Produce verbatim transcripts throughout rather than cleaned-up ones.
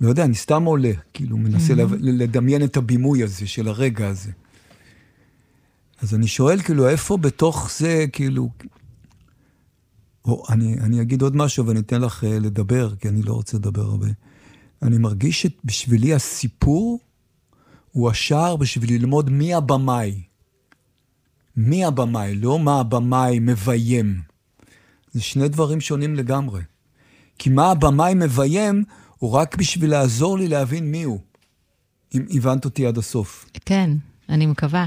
לא יודע, אני סתם עולה, כאילו, מנסה mm-hmm. לדמיין את הבימוי הזה, של הרגע הזה. אז אני שואל, כאילו, איפה בתוך זה, כאילו, או, אני, אני אגיד עוד משהו, ואני אתן לך uh, לדבר, כי אני לא רוצה לדבר הרבה. אני מרגיש שבשבילי הסיפור, הוא השער בשביל ללמוד מי הבמאי. מי הבמאי, לא מה הבמאי מביים. זה שני דברים שונים לגמרי. כי מה הבמאי מביים, הוא רק בשביל לעזור לי להבין מי הוא. אם הבנת אותי עד הסוף. כן, אני מקווה.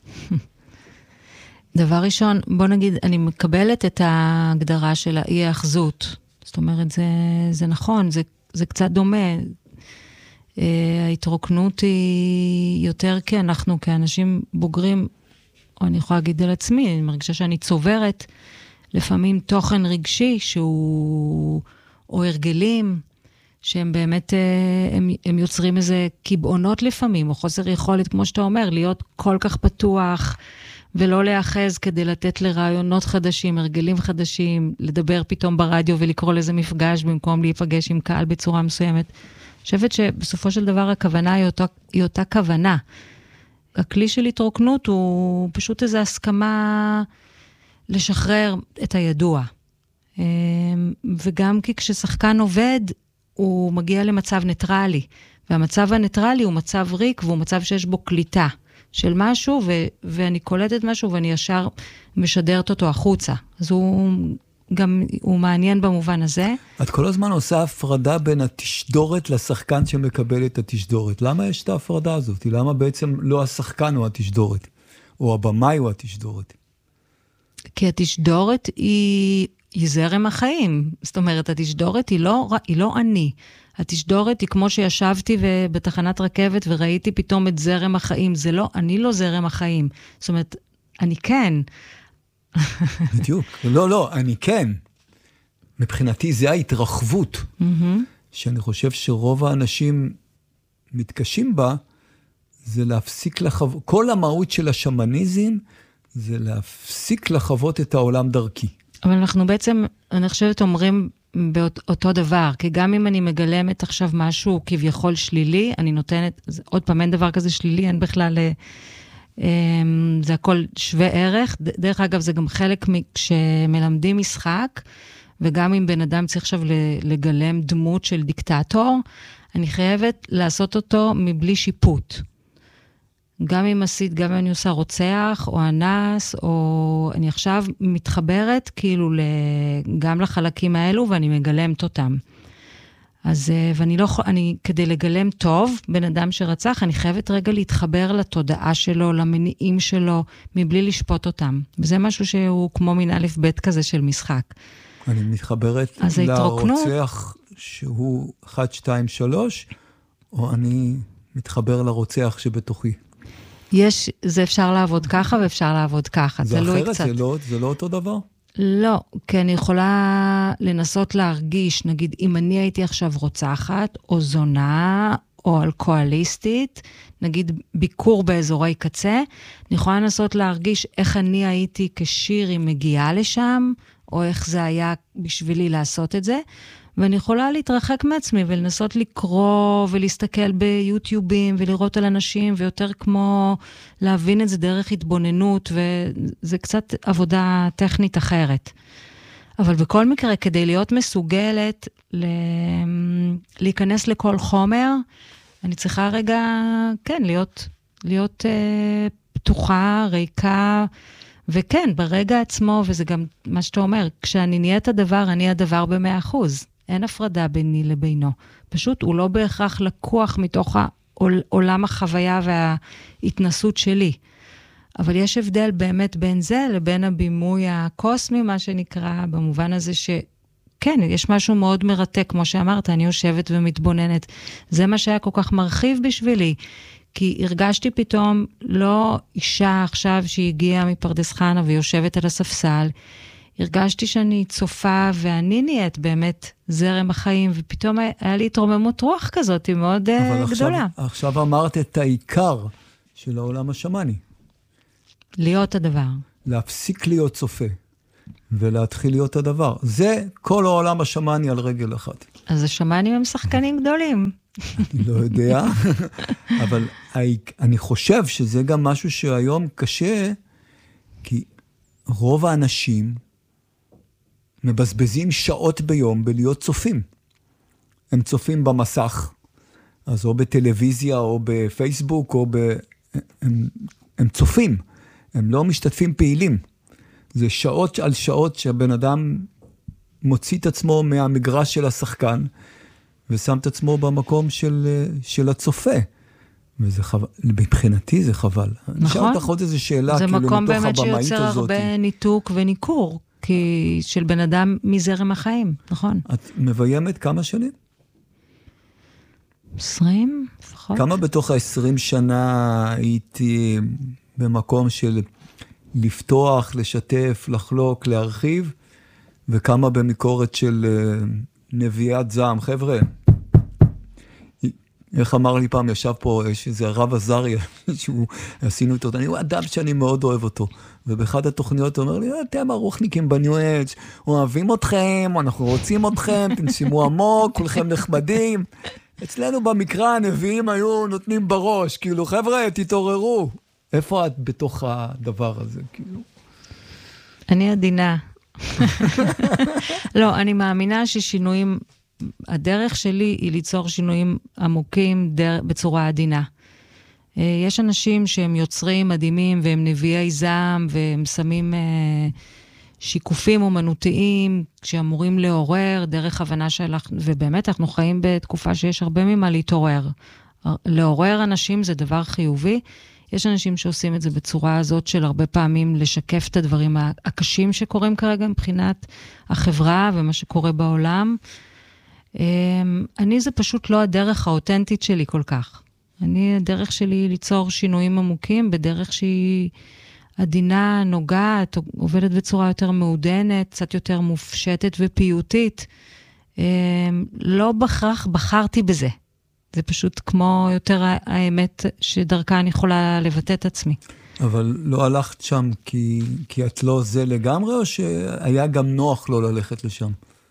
דבר ראשון, בוא נגיד, אני מקבלת את ההגדרה של האי-האחזות. זאת אומרת, זה, זה נכון, זה, זה קצת דומה. ההתרוקנות היא יותר כי אנחנו כאנשים בוגרים, או אני יכולה להגיד על עצמי, אני מרגישה שאני צוברת לפעמים תוכן רגשי שהוא, או הרגלים, שהם באמת, הם, הם יוצרים איזה קיבעונות לפעמים, או חוסר יכולת, כמו שאתה אומר, להיות כל כך פתוח, ולא להאחז כדי לתת לרעיונות חדשים, הרגלים חדשים, לדבר פתאום ברדיו ולקרוא לזה מפגש, במקום להיפגש עם קהל בצורה מסוימת. אני חושבת שבסופו של דבר הכוונה היא אותה, היא אותה כוונה. הכלי של התרוקנות הוא פשוט איזו הסכמה לשחרר את הידוע. וגם כי כששחקן עובד, הוא מגיע למצב ניטרלי. והמצב הניטרלי הוא מצב ריק, והוא מצב שיש בו קליטה של משהו, ו- ואני קולטת משהו, ואני ישר משדרת אותו החוצה. אז הוא גם, הוא מעניין במובן הזה. את כל הזמן עושה הפרדה בין התשדורת לשחקן שמקבל את התשדורת. למה יש את ההפרדה הזאת? למה בעצם לא השחקן הוא התשדורת? או הבמאי הוא התשדורת? כי התשדורת היא, היא זרם החיים. זאת אומרת, התשדורת היא לא, היא לא אני. התשדורת היא כמו שישבתי בתחנת רכבת וראיתי פתאום את זרם החיים. זה לא, אני לא זרם החיים. זאת אומרת, אני כן. בדיוק. לא, לא, אני כן. מבחינתי זה ההתרחבות, שאני חושב שרוב האנשים מתקשים בה, זה להפסיק לחוות, כל המהות של השמניזם, זה להפסיק לחוות את העולם דרכי. אבל אנחנו בעצם, אני חושבת, אומרים באותו דבר, כי גם אם אני מגלמת עכשיו משהו כביכול שלילי, אני נותנת, עוד פעם אין דבר כזה שלילי, אין בכלל, זה הכל שווה ערך. דרך אגב, זה גם חלק כשמלמדים משחק, וגם אם בן אדם צריך עכשיו לגלם דמות של דיקטטור, אני חייבת לעשות אותו מבלי שיפוט. גם אם עשית, גם אם אני עושה רוצח, או אנס, או אני עכשיו מתחברת כאילו גם לחלקים האלו, ואני מגלמת אותם. אז, ואני לא, אני, כדי לגלם טוב, בן אדם שרצח, אני חייבת רגע להתחבר לתודעה שלו, למניעים שלו, מבלי לשפוט אותם. וזה משהו שהוא כמו מין א' ב' כזה של משחק. אני מתחברת לרוצח שהוא אחת, שתיים, שלוש, או אני מתחבר לרוצח שבתוכי. יש, זה אפשר לעבוד ככה ואפשר לעבוד ככה. זה אחרת, זה לא, זה לא אותו דבר? לא, כי אני יכולה לנסות להרגיש, נגיד, אם אני הייתי עכשיו רוצחת, או זונה, או אלכוהוליסטית, נגיד ביקור באזורי קצה, אני יכולה לנסות להרגיש איך אני הייתי כשירי מגיעה לשם, או איך זה היה בשבילי לעשות את זה, ואני יכולה להתרחק מעצמי ולנסות לקרוא ולהסתכל ביוטיובים ולראות על אנשים, ויותר כמו להבין את זה דרך התבוננות, וזה קצת עבודה טכנית אחרת. אבל בכל מקרה, כדי להיות מסוגלת להיכנס לכל חומר, אני צריכה רגע, כן, להיות, להיות אה, פתוחה, ריקה, וכן, ברגע עצמו, וזה גם מה שאתה אומר, כשאני נהיית הדבר, אני הדבר במאה אחוז. אין הפרדה ביני לבינו. פשוט הוא לא בהכרח לקוח מתוך עולם החוויה וההתנסות שלי. אבל יש הבדל באמת בין זה לבין הבימוי הקוסמי, מה שנקרא, במובן הזה שכן, יש משהו מאוד מרתק, כמו שאמרת, אני יושבת ומתבוננת. זה מה שהיה כל כך מרחיב בשבילי. כי הרגשתי פתאום לא אישה עכשיו שהגיעה מפרדס חנה ויושבת על הספסל, הרגשתי שאני צופה ואני נהיית באמת זרם החיים, ופתאום היה לי התרוממות רוח כזאת, היא מאוד אבל גדולה. עכשיו, עכשיו אמרת את העיקר של העולם השמני. להיות הדבר. להפסיק להיות צופה, ולהתחיל להיות הדבר. זה כל העולם השמני על רגל אחת. אז השמנים הם שחקנים גדולים. אני לא יודע, אבל אני חושב שזה גם משהו שהיום קשה, כי רוב האנשים מבזבזים שעות ביום בלהיות צופים. הם צופים במסך, אז או בטלוויזיה או בפייסבוק, או ב... הם, הם צופים, הם לא משתתפים פעילים. זה שעות על שעות שהבן אדם מוציא את עצמו מהמגרש של השחקן, ושם את עצמו במקום של, של הצופה. וזה חבל, מבחינתי זה חבל. נכון. אני שאלת לך עוד איזו שאלה, זה כאילו מקום מתוך באמת הבמאית שיוצר הזאת. הרבה ניתוק וניכור, כי של בן אדם מזרם החיים, נכון? את מביימת כמה שנים? עשרים לפחות. כמה בתוך ה-עשרים שנה הייתי במקום של לפתוח, לשתף, לחלוק, להרחיב, וכמה במיקורת של נביאת זעם. חבר'ה, איך אמר לי פעם, ישב פה, יש איזה הרב עזריה, שהוא, עשינו אותו, אני הוא אדם שאני מאוד אוהב אותו, ובאחד התוכניות הוא אומר לי, אתם הרוחניקים בניו אג' אוהבים אתכם, אנחנו רוצים אתכם, תנשימו עמוק, כולכם נחמדים. אצלנו במקרא הנביאים היו נותנים בראש, כאילו, חבר'ה, תתעוררו. איפה את בתוך הדבר הזה, כאילו? אני עדינה. לא, אני מאמינה ששינויים, הדרך שלי היא ליצור שינויים עמוקים דר, בצורה עדינה. יש אנשים שהם יוצרים מדהימים, והם נביאי זעם, והם שמים שיקופים אומנותיים, שאמורים לעורר דרך הבנה שלך, ובאמת אנחנו חיים בתקופה שיש הרבה ממה להתעורר. לעורר אנשים זה דבר חיובי, יש אנשים שעושים את זה בצורה הזאת של הרבה פעמים לשקף את הדברים הקשים שקורים כרגע מבחינת החברה ומה שקורה בעולם. אני זה פשוט לא הדרך האותנטית שלי כל כך. אני, הדרך שלי היא ליצור שינויים עמוקים בדרך שהיא עדינה, נוגעת, עובדת בצורה יותר מעודנת, קצת יותר מופשטת ופיוטית. לא בכך בחרתי בזה. זה פשוט כמו יותר האמת שדרכה אני יכולה לבטא את עצמי. אבל לא הלכת שם כי, כי את לא זה לגמרי, או שהיה גם נוח לא ללכת לשם?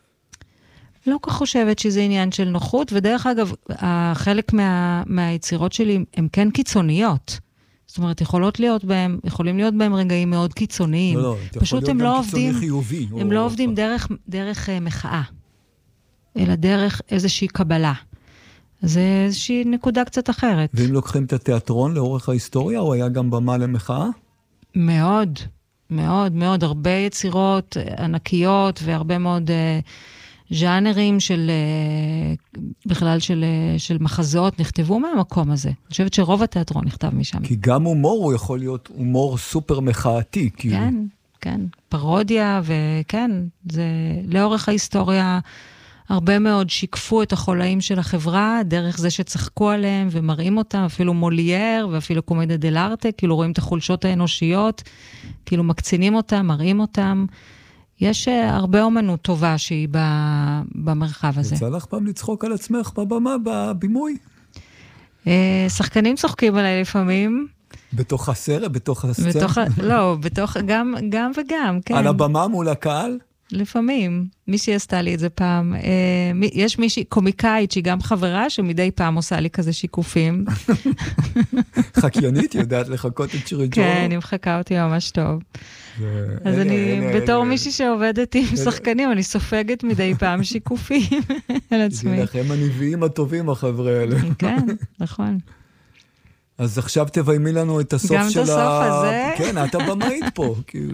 לא כך חושבת שזה עניין של נוחות, ודרך אגב, החלק מה, מהיצירות שלי הם כן קיצוניות. זאת אומרת, יכולות להיות בהם, יכולים להיות בהם רגעים מאוד קיצוניים. לא, לא, פשוט הם לא עובדים, חיובי, הם או... לא עובדים דרך, דרך מחאה, אלא דרך איזושהי קבלה. זה איזושהי נקודה קצת אחרת. ואם לוקחים את התיאטרון לאורך ההיסטוריה, או היה גם במה למחאה? מאוד, מאוד, מאוד. הרבה יצירות ענקיות, והרבה מאוד uh, ז'אנרים של, uh, בכלל של, uh, של מחזות, נכתבו מהמקום הזה. אני חושבת שרוב התיאטרון נכתב משם. כי גם הומור הוא יכול להיות הומור סופר מחאתי. כאילו. כן, כן. פרודיה, וכן, זה לאורך ההיסטוריה... הרבה מאוד שיקפו את החולאים של החברה, דרך זה שצחקו עליהם ומראים אותם, אפילו מולייר ואפילו קומדיה דל ארטה, כאילו רואים את החולשות האנושיות, כאילו מקצינים אותם, מראים אותם. יש הרבה אומנות טובה שהיא במרחב הזה. יצא לך פעם לצחוק על עצמך בבמה, בבימוי? שחקנים צוחקים עליי לפעמים. בתוך הסרט, בתוך הסצנה? בתוך, לא, בתוך, גם, גם וגם, כן. על הבמה מול הקהל? לפעמים, מישהי עשתה לי את זה פעם, יש מישהי קומיקאית שהיא גם חברה, שמדי פעם עושה לי כזה שיקופים. חקיינית, יודעת לחכות את שירי ג'ורו? כן, היא מחכה אותי ממש טוב. אז אני, בתור מישהי שעובדת עם שחקנים, אני סופגת מדי פעם שיקופים על עצמי. זה לכם הנביאים הטובים, החבר'ה האלה. כן, נכון. אז עכשיו תביימי לנו את הסוף של ה... גם את הסוף הזה. כן, את הבמאית פה, כאילו...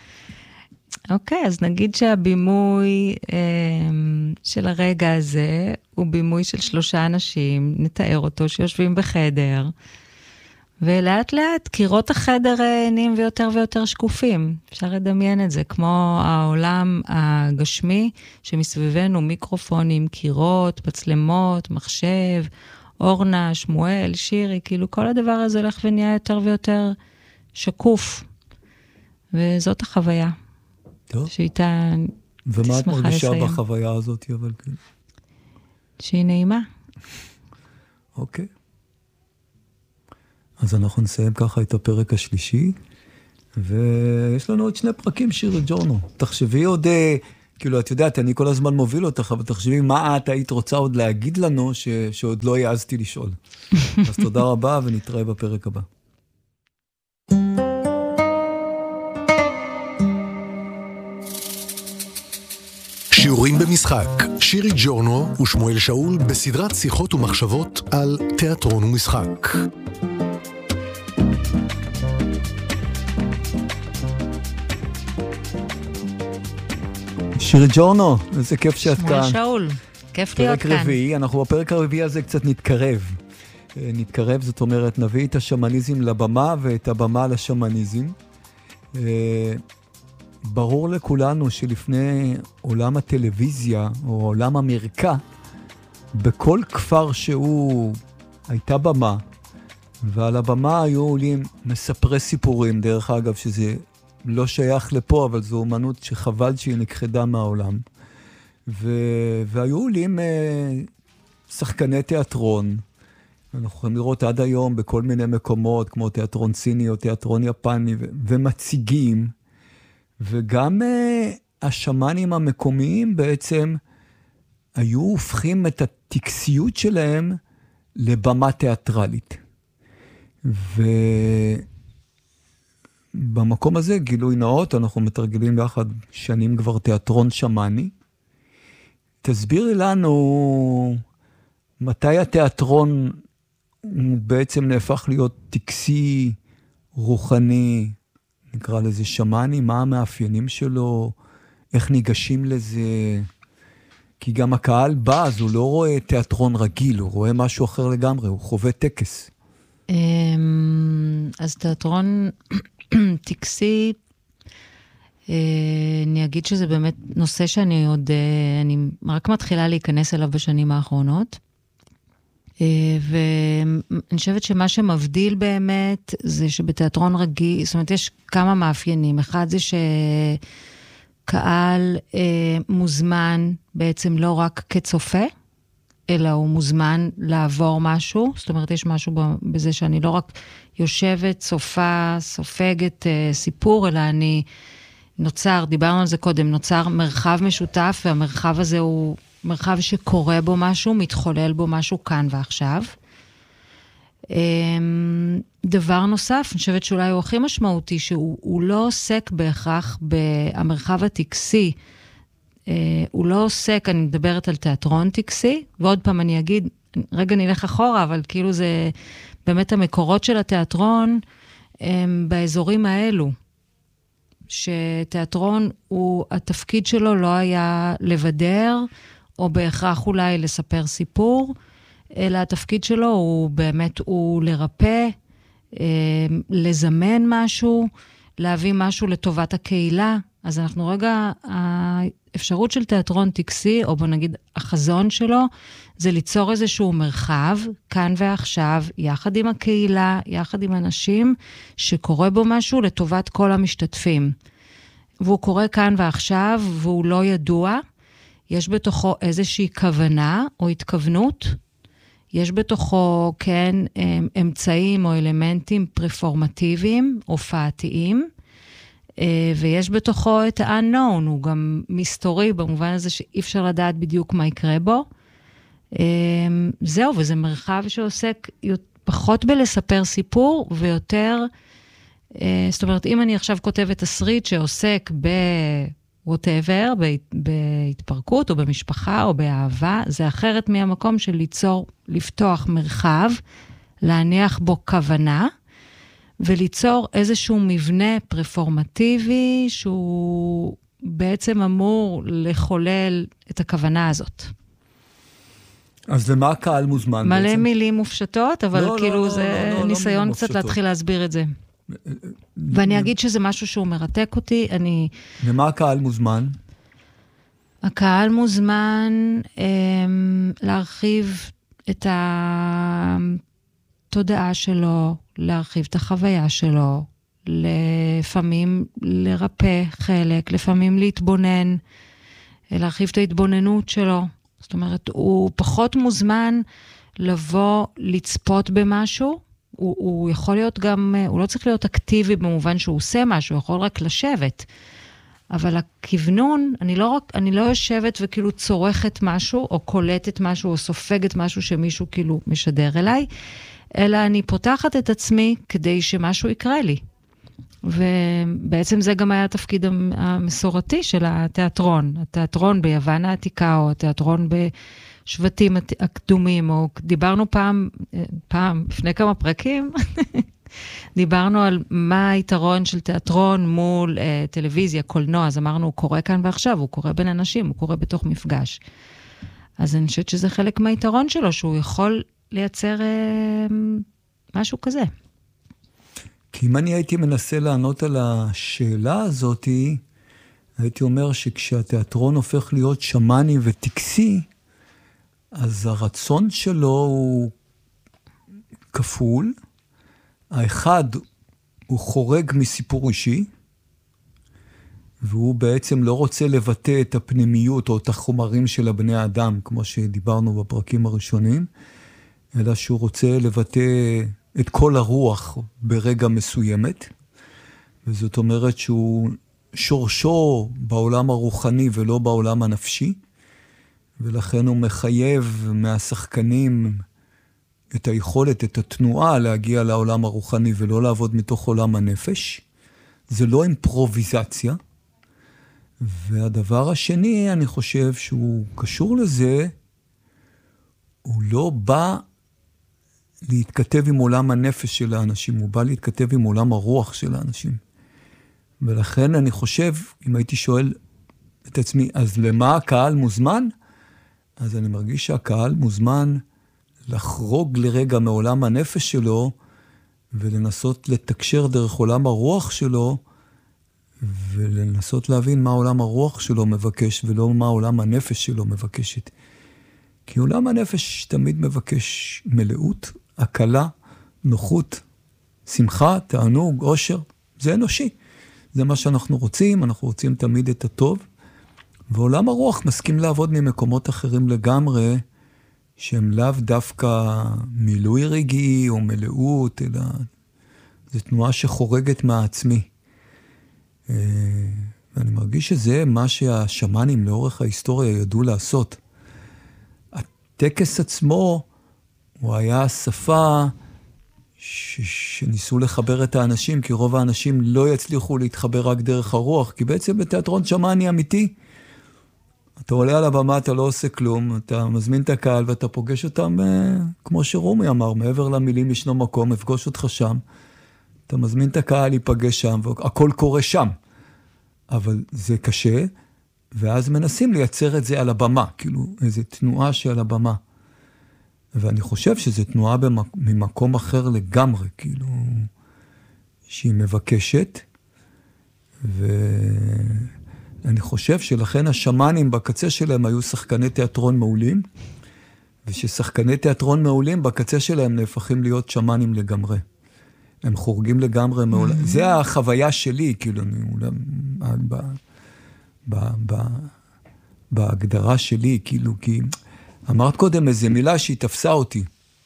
אוקיי, אז נגיד שהבימוי אה, של הרגע הזה, הוא בימוי של שלושה אנשים, נתאר אותו, שיושבים בחדר, ולאט לאט קירות החדר נהיים ויותר ויותר שקופים. אפשר לדמיין את זה, כמו העולם הגשמי, שמסביבנו מיקרופונים, קירות, מצלמות, מחשב, אורנה, שמואל, שירי, כאילו כל הדבר הזה הולך ונהיה יותר ויותר שקוף. וזאת החוויה. טוב. שאיתה ומה את מרגישה בחוויה הזאת, אבל כן? שהיא נעימה. אוקיי. אז אנחנו נסיים ככה את הפרק השלישי, ויש לנו עוד שני פרקים, שירי ג'ורנו. תחשבי עוד כאילו, את יודעת, אני כל הזמן מוביל אותך, אבל תחשבי מה את היית רוצה עוד להגיד לנו, ש... שעוד לא יעזתי לשאול. אז תודה רבה, ונתראה בפרק הבא. שיעורים במשחק, שירי ג'ורנו ושמואל שאול בסדרת שיחות ומחשבות על תיאטרון ומשחק. שירי ג'ורנו, איזה כיף שאת כאן. שמואל שאול, כיף להיות כאן. פרק רביעי, אנחנו בפרק הרביעי הזה קצת נתקרב. נתקרב, זאת אומרת, נביא את השמניזם לבמה ואת הבמה לשמניזם. ברור לכולנו שלפני עולם הטלוויזיה או עולם המרקע, בכל כפר שהוא הייתה במה, ועל הבמה היו עולים מספרי סיפורים, דרך אגב, שזה לא שייך לפה, אבל זו אומנות שחבל שהיא נכחדה מהעולם. ו... והיו עולים אה, שחקני תיאטרון, אנחנו יכולים לראות עד היום בכל מיני מקומות, כמו תיאטרון סיני או תיאטרון יפני, ו... ומציגים, וגם אה, השמנים המקומיים בעצם היו הופכים את הטקסיות שלהם לבמה תיאטרלית. ובמקום הזה, גילוי נאות, אנחנו מתרגלים ביחד שנים כבר תיאטרון שמני. תסבירי לנו מתי התיאטרון בעצם נהפך להיות טקסי, רוחני, נקרא לזה שמני, מה המאפיינים שלו, איך ניגשים לזה, כי גם הקהל בא, אז הוא לא רואה תיאטרון רגיל, הוא רואה משהו אחר לגמרי, הוא חווה טקס. אז תיאטרון טקסי, אני אגיד שזה באמת נושא שאני עוד, אני רק מתחילה להיכנס אליו בשנים האחרונות, ואני חושבת שמה שמבדיל באמת זה שבתיאטרון רגיל, זאת אומרת יש כמה מאפיינים, אחד זה שקהל מוזמן בעצם לא רק כצופה, אלא הוא מוזמן לעבור משהו, זאת אומרת יש משהו בזה שאני לא רק יושבת, צופה, סופגת סיפור, אלא אני נוצר, דיברנו על זה קודם, נוצר מרחב משותף, והמרחב הזה הוא מרחב שקורה בו משהו, מתחולל בו משהו כאן ועכשיו. דבר נוסף, אני חושבת שאולי הוא הכי משמעותי, שהוא לא עוסק בהכרח במרחב הטקסי, הוא לא עוסק, אני מדברת על תיאטרון טקסי, ועוד פעם אני אגיד, רגע נלך אחורה, אבל כאילו זה באמת המקורות של התיאטרון, הם באזורים האלו, שתיאטרון הוא, התפקיד שלו לא היה לבדר, או בהכרח אולי לספר סיפור, אלא התפקיד שלו הוא באמת, הוא לרפא, לזמן משהו, להביא משהו לטובת הקהילה. אז אנחנו רגע, האפשרות של תיאטרון טקסי, או בוא נגיד החזון שלו, זה ליצור איזשהו מרחב, כאן ועכשיו, יחד עם הקהילה, יחד עם אנשים, שקורה בו משהו לטובת כל המשתתפים. והוא קורה כאן ועכשיו, והוא לא ידוע, יש בתוכו איזושהי כוונה או התכוונות, יש בתוכו, כן, אמצעים או אלמנטים פרפורמטיביים, הופעתיים, ויש בתוכו את ה-unknown, הוא גם מסתורי, במובן הזה שאי אפשר לדעת בדיוק מה יקרה בו. זהו, וזה מרחב שעוסק פחות בלספר סיפור, ויותר, זאת אומרת, אם אני עכשיו כותבת תסריט שעוסק ב... whatever, בהתפרקות או במשפחה או באהבה, זה אחרת מהמקום של ליצור, לפתוח מרחב, להניח בו כוונה, וליצור איזשהו מבנה פרפורמטיבי, שהוא בעצם אמור לחולל את הכוונה הזאת. אז למה הקהל מוזמן מלא בעצם? מילים מופשטות, אבל לא, כאילו לא, זה לא, לא, ניסיון לא קצת מופשטות. להתחיל להסביר את זה. ואני אגיד שזה משהו שהוא מרתק אותי, אני... למה הקהל מוזמן? הקהל מוזמן אה, להרחיב את התודעה שלו, להרחיב את החוויה שלו, לפעמים לרפא חלק, לפעמים להתבונן, להרחיב את ההתבוננות שלו. זאת אומרת, הוא פחות מוזמן לבוא לצפות במשהו, הוא, הוא יכול להיות גם, הוא לא צריך להיות אקטיבי במובן שהוא עושה משהו, הוא יכול רק לשבת. אבל הכוונון, אני לא רק, אני לא יושבת וכאילו צורכת משהו, או קולטת משהו, או סופגת משהו שמישהו כאילו משדר אליי, אלא אני פותחת את עצמי כדי שמשהו יקרה לי. ובעצם זה גם היה התפקיד המסורתי של התיאטרון. התיאטרון ביוון העתיקה, או התיאטרון בשבטים הקדומים, או דיברנו פעם, פעם, לפני כמה פרקים, דיברנו על מה היתרון של תיאטרון מול אה, טלוויזיה, קולנוע, אז אמרנו, הוא קורה כאן ועכשיו, הוא קורה בין אנשים, הוא קורה בתוך מפגש. אז אני חושבת שזה חלק מהיתרון שלו, שהוא יכול לייצר אה, משהו כזה. כי אם אני הייתי מנסה לענות על השאלה הזאת, הייתי אומר שכשהתיאטרון הופך להיות שמאני וטקסי, אז הרצון שלו הוא כפול. האחד הוא חורג מסיפור אישי, והוא בעצם לא רוצה לבטא את הפנימיות או את החומרים של הבני האדם, כמו שדיברנו בפרקים הראשונים, אלא שהוא רוצה לבטא את כל הרוח ברגע מסוימת, וזאת אומרת שהוא שורשו בעולם הרוחני ולא בעולם הנפשי, ולכן הוא מחייב מהשחקנים את היכולת, את התנועה להגיע לעולם הרוחני ולא לעבוד מתוך עולם הנפש. זה לא אימפרוביזציה. והדבר השני, אני חושב שהוא קשור לזה, הוא לא בא להתכתב עם עולם הנפש של האנשים, הוא בא להתכתב עם עולם הרוח של האנשים. ולכן אני חושב, אם הייתי שואל את עצמי, אז למה הקהל מוזמן? אז אני מרגיש שהקהל מוזמן לחרוג לרגע מעולם הנפש שלו, ולנסות לתקשר דרך עולם הרוח שלו, ולנסות להבין מה עולם הרוח שלו מבקש, ולא מה עולם הנפש שלו מבקשת. כי עולם הנפש תמיד מבקש מלאות, הקלה, נוחות, שמחה, תענוג, עושר. זה אנושי. זה מה שאנחנו רוצים, אנחנו רוצים תמיד את הטוב. ועולם הרוח מסכים לעבוד ממקומות אחרים לגמרי, שהם לאו דווקא מילוי רגעי או מלאות, אלא זו תנועה שחורגת מהעצמי. ואני מרגיש שזה מה שהשמנים לאורך ההיסטוריה ידעו לעשות. הטקס עצמו, הוא היה שפה ש- שניסו לחבר את האנשים, כי רוב האנשים לא יצליחו להתחבר רק דרך הרוח, כי בעצם בתיאטרון שמאני אמיתי, אתה עולה על הבמה, אתה לא עושה כלום, אתה מזמין את הקהל ואתה פוגש אותם, כמו שרומי אמר, מעבר למילים ישנו מקום, אפגוש אותך שם, אתה מזמין את הקהל להיפגש שם, והכל קורה שם. אבל זה קשה, ואז מנסים לייצר את זה על הבמה, כאילו איזו תנועה שעל הבמה. ואני חושב שזו תנועה במק... ממקום אחר לגמרי, כאילו, שהיא מבקשת, ואני חושב שלכן השמנים בקצה שלהם היו שחקני תיאטרון מעולים, וששחקני תיאטרון מעולים בקצה שלהם נהפכים להיות שמנים לגמרי. הם חורגים לגמרי מעולם. Mm-hmm. זה החוויה שלי, כאילו, אני אולי, ב, ב, ב, בהגדרה שלי, כאילו, כי אמרת קודם איזו מילה שהיא תפסה אותי.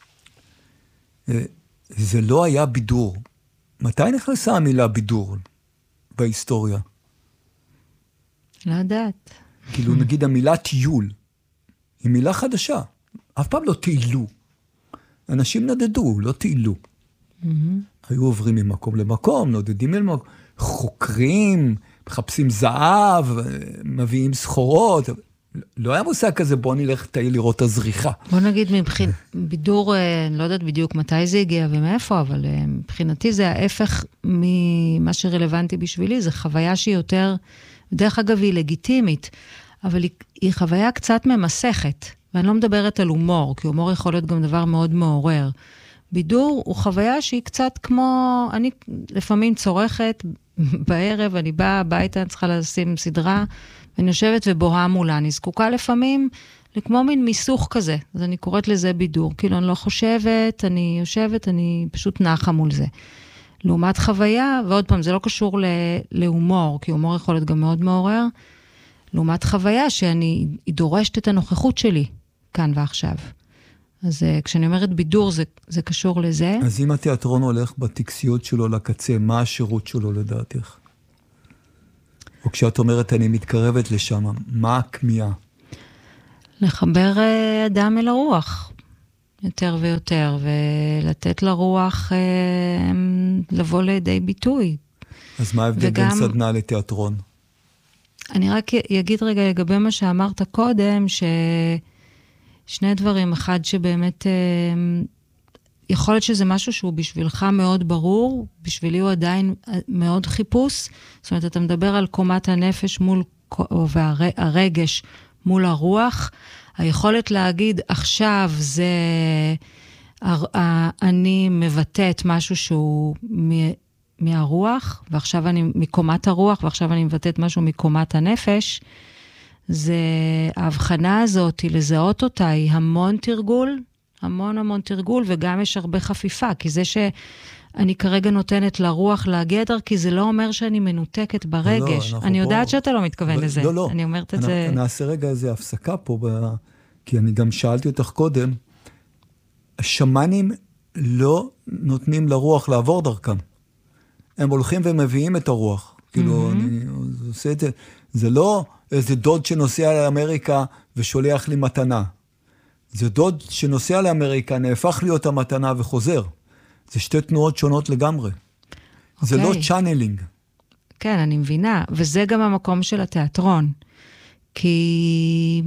זה לא היה בידור. מתי נכנסה המילה בידור בהיסטוריה? לא יודעת. כאילו, נגיד, המילה טיול, היא מילה חדשה. אף פעם לא טיילו. אנשים נדדו, לא טיילו. Mm-hmm. היו עוברים ממקום למקום, נודדים למקום, חוקרים, מחפשים זהב, מביאים סחורות. לא היה מושג כזה, בוא נלך תהי לראות את הזריחה. בוא נגיד, מבחין, בידור, אני לא יודעת בדיוק מתי זה הגיע ומאיפה, אבל מבחינתי זה ההפך ממה שרלוונטי בשבילי, זה חוויה שהיא יותר, דרך אגב היא לגיטימית, אבל היא, היא חוויה קצת ממסכת, ואני לא מדברת על הומור, כי הומור יכול להיות גם דבר מאוד מעורר. בידור הוא חוויה שהיא קצת כמו, אני לפעמים צורכת בערב, אני באה הביתה, אני צריכה לשים סדרה, ואני יושבת ובוהה מולה, אני זקוקה לפעמים לכמו מין מיסוך כזה, אז אני קוראת לזה בידור, כאילו אני לא חושבת, אני יושבת, אני פשוט נחה מול זה. לעומת חוויה, ועוד פעם, זה לא קשור להומור, כי הומור יכול להיות גם מאוד מעורר, לעומת חוויה שאני דורשת את הנוכחות שלי, כאן ועכשיו. אז כשאני אומרת בידור, זה, זה קשור לזה. אז אם התיאטרון הולך בטקסיות שלו לקצה, מה השירות שלו לדעתך? או כשאת אומרת אני מתקרבת לשם, מה הכמיהה? לחבר אדם אל הרוח, יותר ויותר, ולתת לרוח לבוא לידי ביטוי. אז מה ההבדל בין סדנה לתיאטרון? אני רק אגיד רגע לגבי מה שאמרת קודם, ששני דברים, אחד שבאמת יכול להיות שזה משהו שהוא בשבילך מאוד ברור, בשבילי הוא עדיין מאוד חיפוש, זאת אומרת, אתה מדבר על קומת הנפש מול, והרגש מול הרוח, היכולת להגיד, עכשיו זה, אני מבטאת משהו שהוא מהרוח, ועכשיו אני מקומת הרוח, ועכשיו אני מבטאת משהו מקומת הנפש, זה, ההבחנה הזאת, היא לזהות אותה, היא המון תרגול, המון המון תרגול, וגם יש הרבה חפיפה, כי זה שאני כרגע נותנת לרוח להגדר, כי זה לא אומר שאני מנותקת ברגש. לא, אני יודעת פה... שאתה לא מתכוון ו... לזה. לא, לא. אני אומרת את אני, זה... נעשה רגע איזו הפסקה פה, ב... כי אני גם שאלתי אותך קודם, השמנים לא נותנים לרוח לעבור דרכם. הם הולכים ומביאים את הרוח. כאילו, mm-hmm. אני עושה את זה. זה לא איזה דוד שנוסע לאמריקה ושולח לי מתנה. זה דוד שנוסע לאמריקה, נהפך להיות המתנה וחוזר. זה שתי תנועות שונות לגמרי. Okay. זה לא צ'אנלינג. כן, אני מבינה. וזה גם המקום של התיאטרון. כי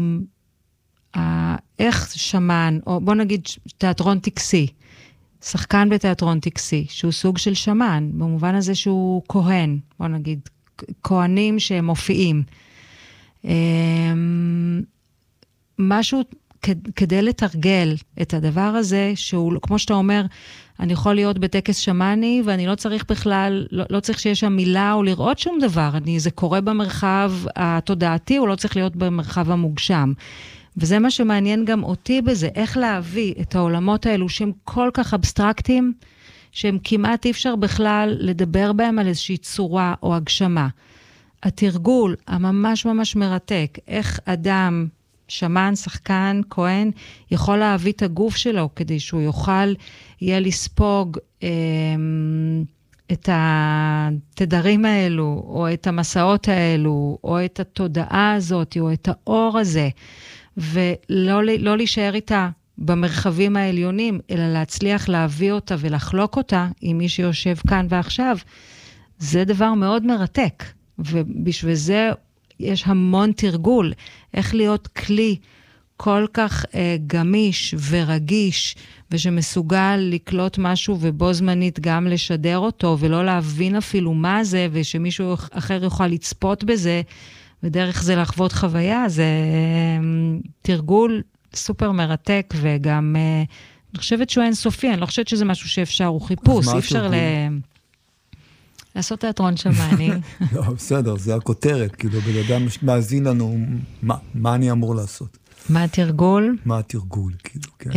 איך שמן, או בוא נגיד תיאטרון טקסי, שחקן בתיאטרון טקסי, שהוא סוג של שמן, במובן הזה שהוא כהן, בוא נגיד, כהנים שהם מופיעים. משהו... כדי לתרגל את הדבר הזה, שהוא, כמו שאתה אומר, אני יכול להיות בטקס שמני, ואני לא צריך בכלל, לא, לא צריך שיש שם מילה או לראות שום דבר, אני, זה קורה במרחב התודעתי, הוא לא צריך להיות במרחב המוגשם. וזה מה שמעניין גם אותי בזה, איך להביא את העולמות האלו, שהם כל כך אבסטרקטיים, שהם כמעט אי אפשר בכלל לדבר בהם על איזושהי צורה או הגשמה. התרגול, הממש ממש מרתק, איך אדם... שמן, שחקן, כהן, יכול להביא את הגוף שלו, כדי שהוא יוכל, יהיה לספוג אה, את התדרים האלו, או את המסעות האלו, או את התודעה הזאת, או את האור הזה, ולא לא להישאר איתה במרחבים העליונים, אלא להצליח להביא אותה ולחלוק אותה, עם מי שיושב כאן ועכשיו, זה דבר מאוד מרתק, ובשביל זה, יש המון תרגול, איך להיות כלי כל כך אה, גמיש ורגיש, ושמסוגל לקלוט משהו ובו זמנית גם לשדר אותו, ולא להבין אפילו מה זה, ושמישהו אחר יוכל לצפות בזה, ודרך זה לחוות חוויה, זה אה, תרגול סופר מרתק, וגם, אה, אני חושבת שהוא אינסופי, אני לא חושבת שזה משהו שאפשר, הוא חיפוש, אי אפשר ל... לעשות תיאטרון שמני. לא, בסדר, זה הכותרת, כאילו, בן אדם מאזין לנו, מה, מה אני אמור לעשות? מה התרגול? מה התרגול, כאילו, כן.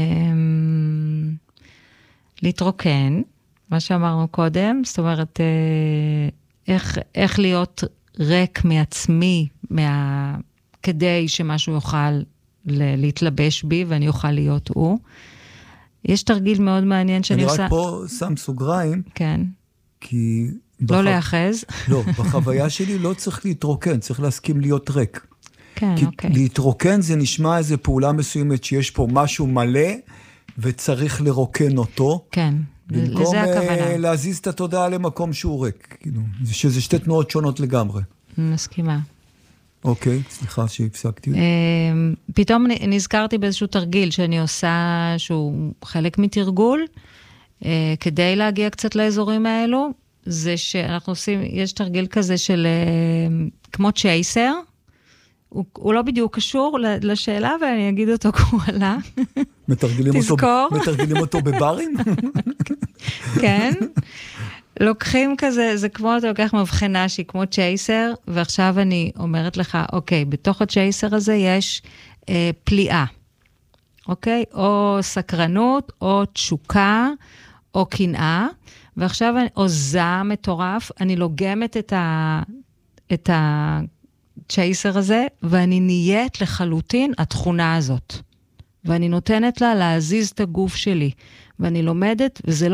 להתרוקן, מה שאמרנו קודם, זאת אומרת, איך, איך להיות ריק מעצמי, מה, כדי שמשהו יוכל להתלבש בי, ואני אוכל להיות הוא. יש תרגיל מאוד מעניין שאני עושה... אני רק פה שם סוגריים. כן. כי... לא להאחז? לא, בחוויה שלי לא צריך להתרוקן, צריך להסכים להיות ריק. כן, אוקיי. כי להתרוקן זה נשמע איזו פעולה מסוימת שיש פה משהו מלא, וצריך לרוקן אותו. כן, לזה הכוונה. במקום להזיז את התודעה למקום שהוא ריק. כאילו, שזה שתי תנועות שונות לגמרי. מסכימה. אוקיי, סליחה שהפסקתי. פתאום נזכרתי באיזשהו תרגיל שאני עושה, שהוא חלק מתרגול, כדי להגיע קצת לאזורים האלו, זה שאנחנו עושים, יש תרגיל כזה של, כמו צ'ייסר, הוא, הוא לא בדיוק קשור לשאלה, ואני אגיד אותו כמו עלה. מתרגלים תזכור. אותו, מתרגלים אותו בברים? כן. לוקחים כזה, זה כמו אתה לוקח מבחנה שהיא כמו צ'ייסר, ועכשיו אני אומרת לך, אוקיי, בתוך הצ'ייסר הזה יש אה, פליאה. אוקיי? או סקרנות, או תשוקה, או קנאה, ועכשיו, או זעם מטורף, אני לוגמת את ה... את הצ'ייסר הזה, ואני נהיית לחלוטין התכונה הזאת. ואני נותנת לה להזיז את הגוף שלי. ואני לומדת, וזה לא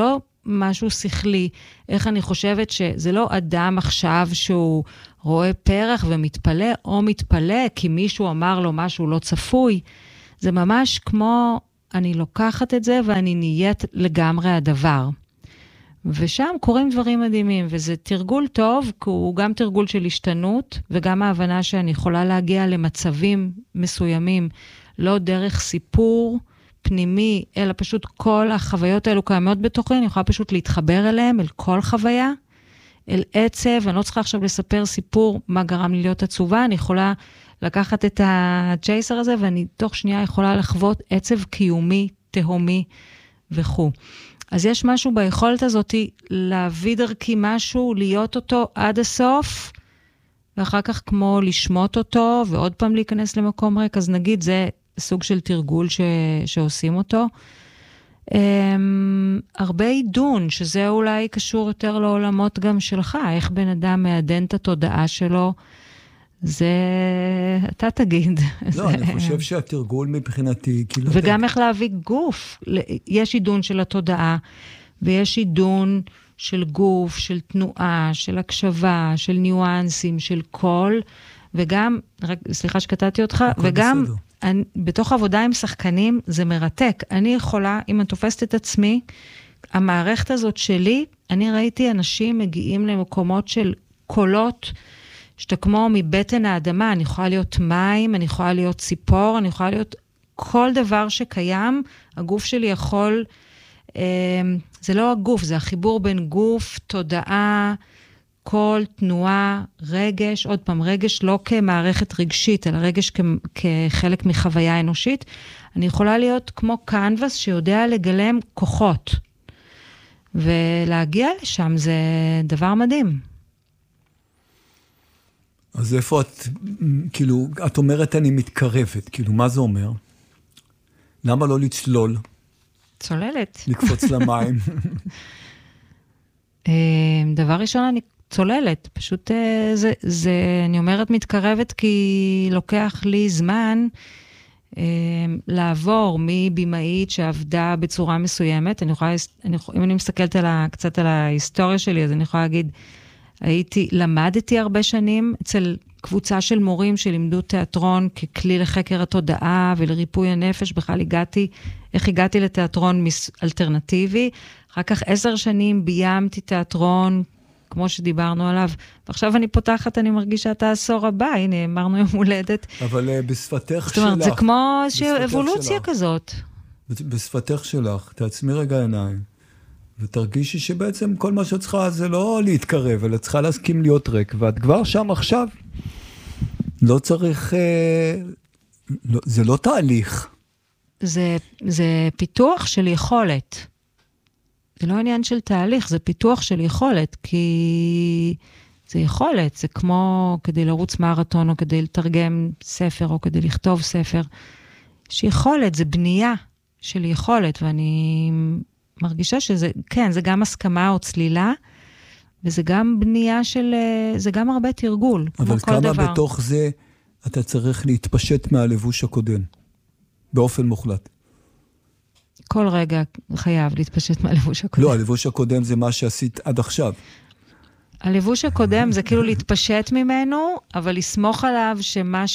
משהו שכלי, איך אני חושבת שזה לא אדם עכשיו שהוא רואה פרח ומתפלא, או מתפלא כי מישהו אמר לו משהו לא צפוי. זה ממש כמו, אני לוקחת את זה ואני נהיית לגמרי הדבר. ושם קורים דברים מדהימים, וזה תרגול טוב, כי הוא גם תרגול של השתנות, וגם ההבנה שאני יכולה להגיע למצבים מסוימים, לא דרך סיפור פנימי, אלא פשוט כל החוויות האלו קיימות בתוכי, אני יכולה פשוט להתחבר אליהם, אל כל חוויה, אל עצב, אני לא צריכה עכשיו לספר סיפור מה גרם לי להיות עצובה, אני יכולה לקחת את הצ'ייסר הזה, ואני תוך שנייה יכולה לחוות עצב קיומי, תהומי וכו'. אז יש משהו ביכולת הזאת להביא דרכי משהו, להיות אותו עד הסוף, ואחר כך כמו לשמות אותו, ועוד פעם להיכנס למקום ריק, אז נגיד זה סוג של תרגול ש... שעושים אותו. Um, הרבה עידון, שזה אולי קשור יותר לעולמות גם שלך, איך בן אדם מעדן את התודעה שלו, זה, אתה תגיד. לא, זה... אני חושב שהתרגול מבחינתי, כאילו... וגם אתה... איך להביא גוף. יש עידון של התודעה, ויש עידון של גוף, של תנועה, של הקשבה, של ניואנסים, של קול, וגם, רק, סליחה שקטעתי אותך, וגם אני, בתוך עבודה עם שחקנים, זה מרתק. אני יכולה, אם אני תופסת את עצמי, המערכת הזאת שלי, אני ראיתי אנשים מגיעים למקומות של קולות, שאתה כמו מבטן האדמה, אני יכולה להיות מים, אני יכולה להיות ציפור, אני יכולה להיות כל דבר שקיים, הגוף שלי יכול, אה, זה לא הגוף, זה החיבור בין גוף, תודעה, כל תנועה, רגש, עוד פעם, רגש לא כמערכת רגשית, אלא רגש כ, כחלק מחוויה אנושית, אני יכולה להיות כמו קנבס שיודע לגלם כוחות, ולהגיע לשם זה דבר מדהים. אז איפה את, כאילו, את אומרת אני מתקרבת, כאילו, מה זה אומר? למה לא לצלול? צוללת. לקפוץ למים. דבר ראשון, אני צוללת. פשוט זה, זה, אני אומרת מתקרבת כי לוקח לי זמן לעבור מבימאית שעבדה בצורה מסוימת. אני יכולה, אני, אם אני מסתכלת על ה, קצת על ההיסטוריה שלי, אז אני יכולה להגיד, הייתי, למדתי הרבה שנים אצל קבוצה של מורים שלימדו תיאטרון ככלי לחקר התודעה ולריפוי הנפש. בכלל הגעתי, איך הגעתי לתיאטרון אלטרנטיבי. אחר כך עשר שנים ביימתי תיאטרון, כמו שדיברנו עליו. ועכשיו אני פותחת, אני מרגישה את העשור הבא. הנה, אמרנו יום הולדת. אבל uh, בשפתך זאת אומרת, שלך. זה כמו איזושהי אבולוציה שלך. כזאת. בשפתך שלך, תעצמי רגע עיניים. ותרגישי שבעצם כל מה שאת צריכה זה לא להתקרב, אלא צריכה להסכים להיות ריק, ואת כבר שם עכשיו. לא צריך, אה, לא, זה לא תהליך. זה, זה פיתוח של יכולת. זה לא עניין של תהליך, זה פיתוח של יכולת, כי זה יכולת, זה כמו כדי לרוץ מרתון, או כדי לתרגם ספר, או כדי לכתוב ספר. שיכולת, זה בנייה של יכולת, ואני מרגישה שזה, כן, זה גם הסכמה או צלילה, וזה גם בנייה של, זה גם הרבה תרגול, כמו כל דבר. אבל כמה בתוך זה אתה צריך להתפשט מהלבוש הקודם, באופן מוחלט? כל רגע חייב להתפשט מהלבוש הקודם. לא, הלבוש הקודם זה מה שעשית עד עכשיו. הלבוש הקודם זה כאילו להתפשט ממנו, אבל לסמוך עליו שמה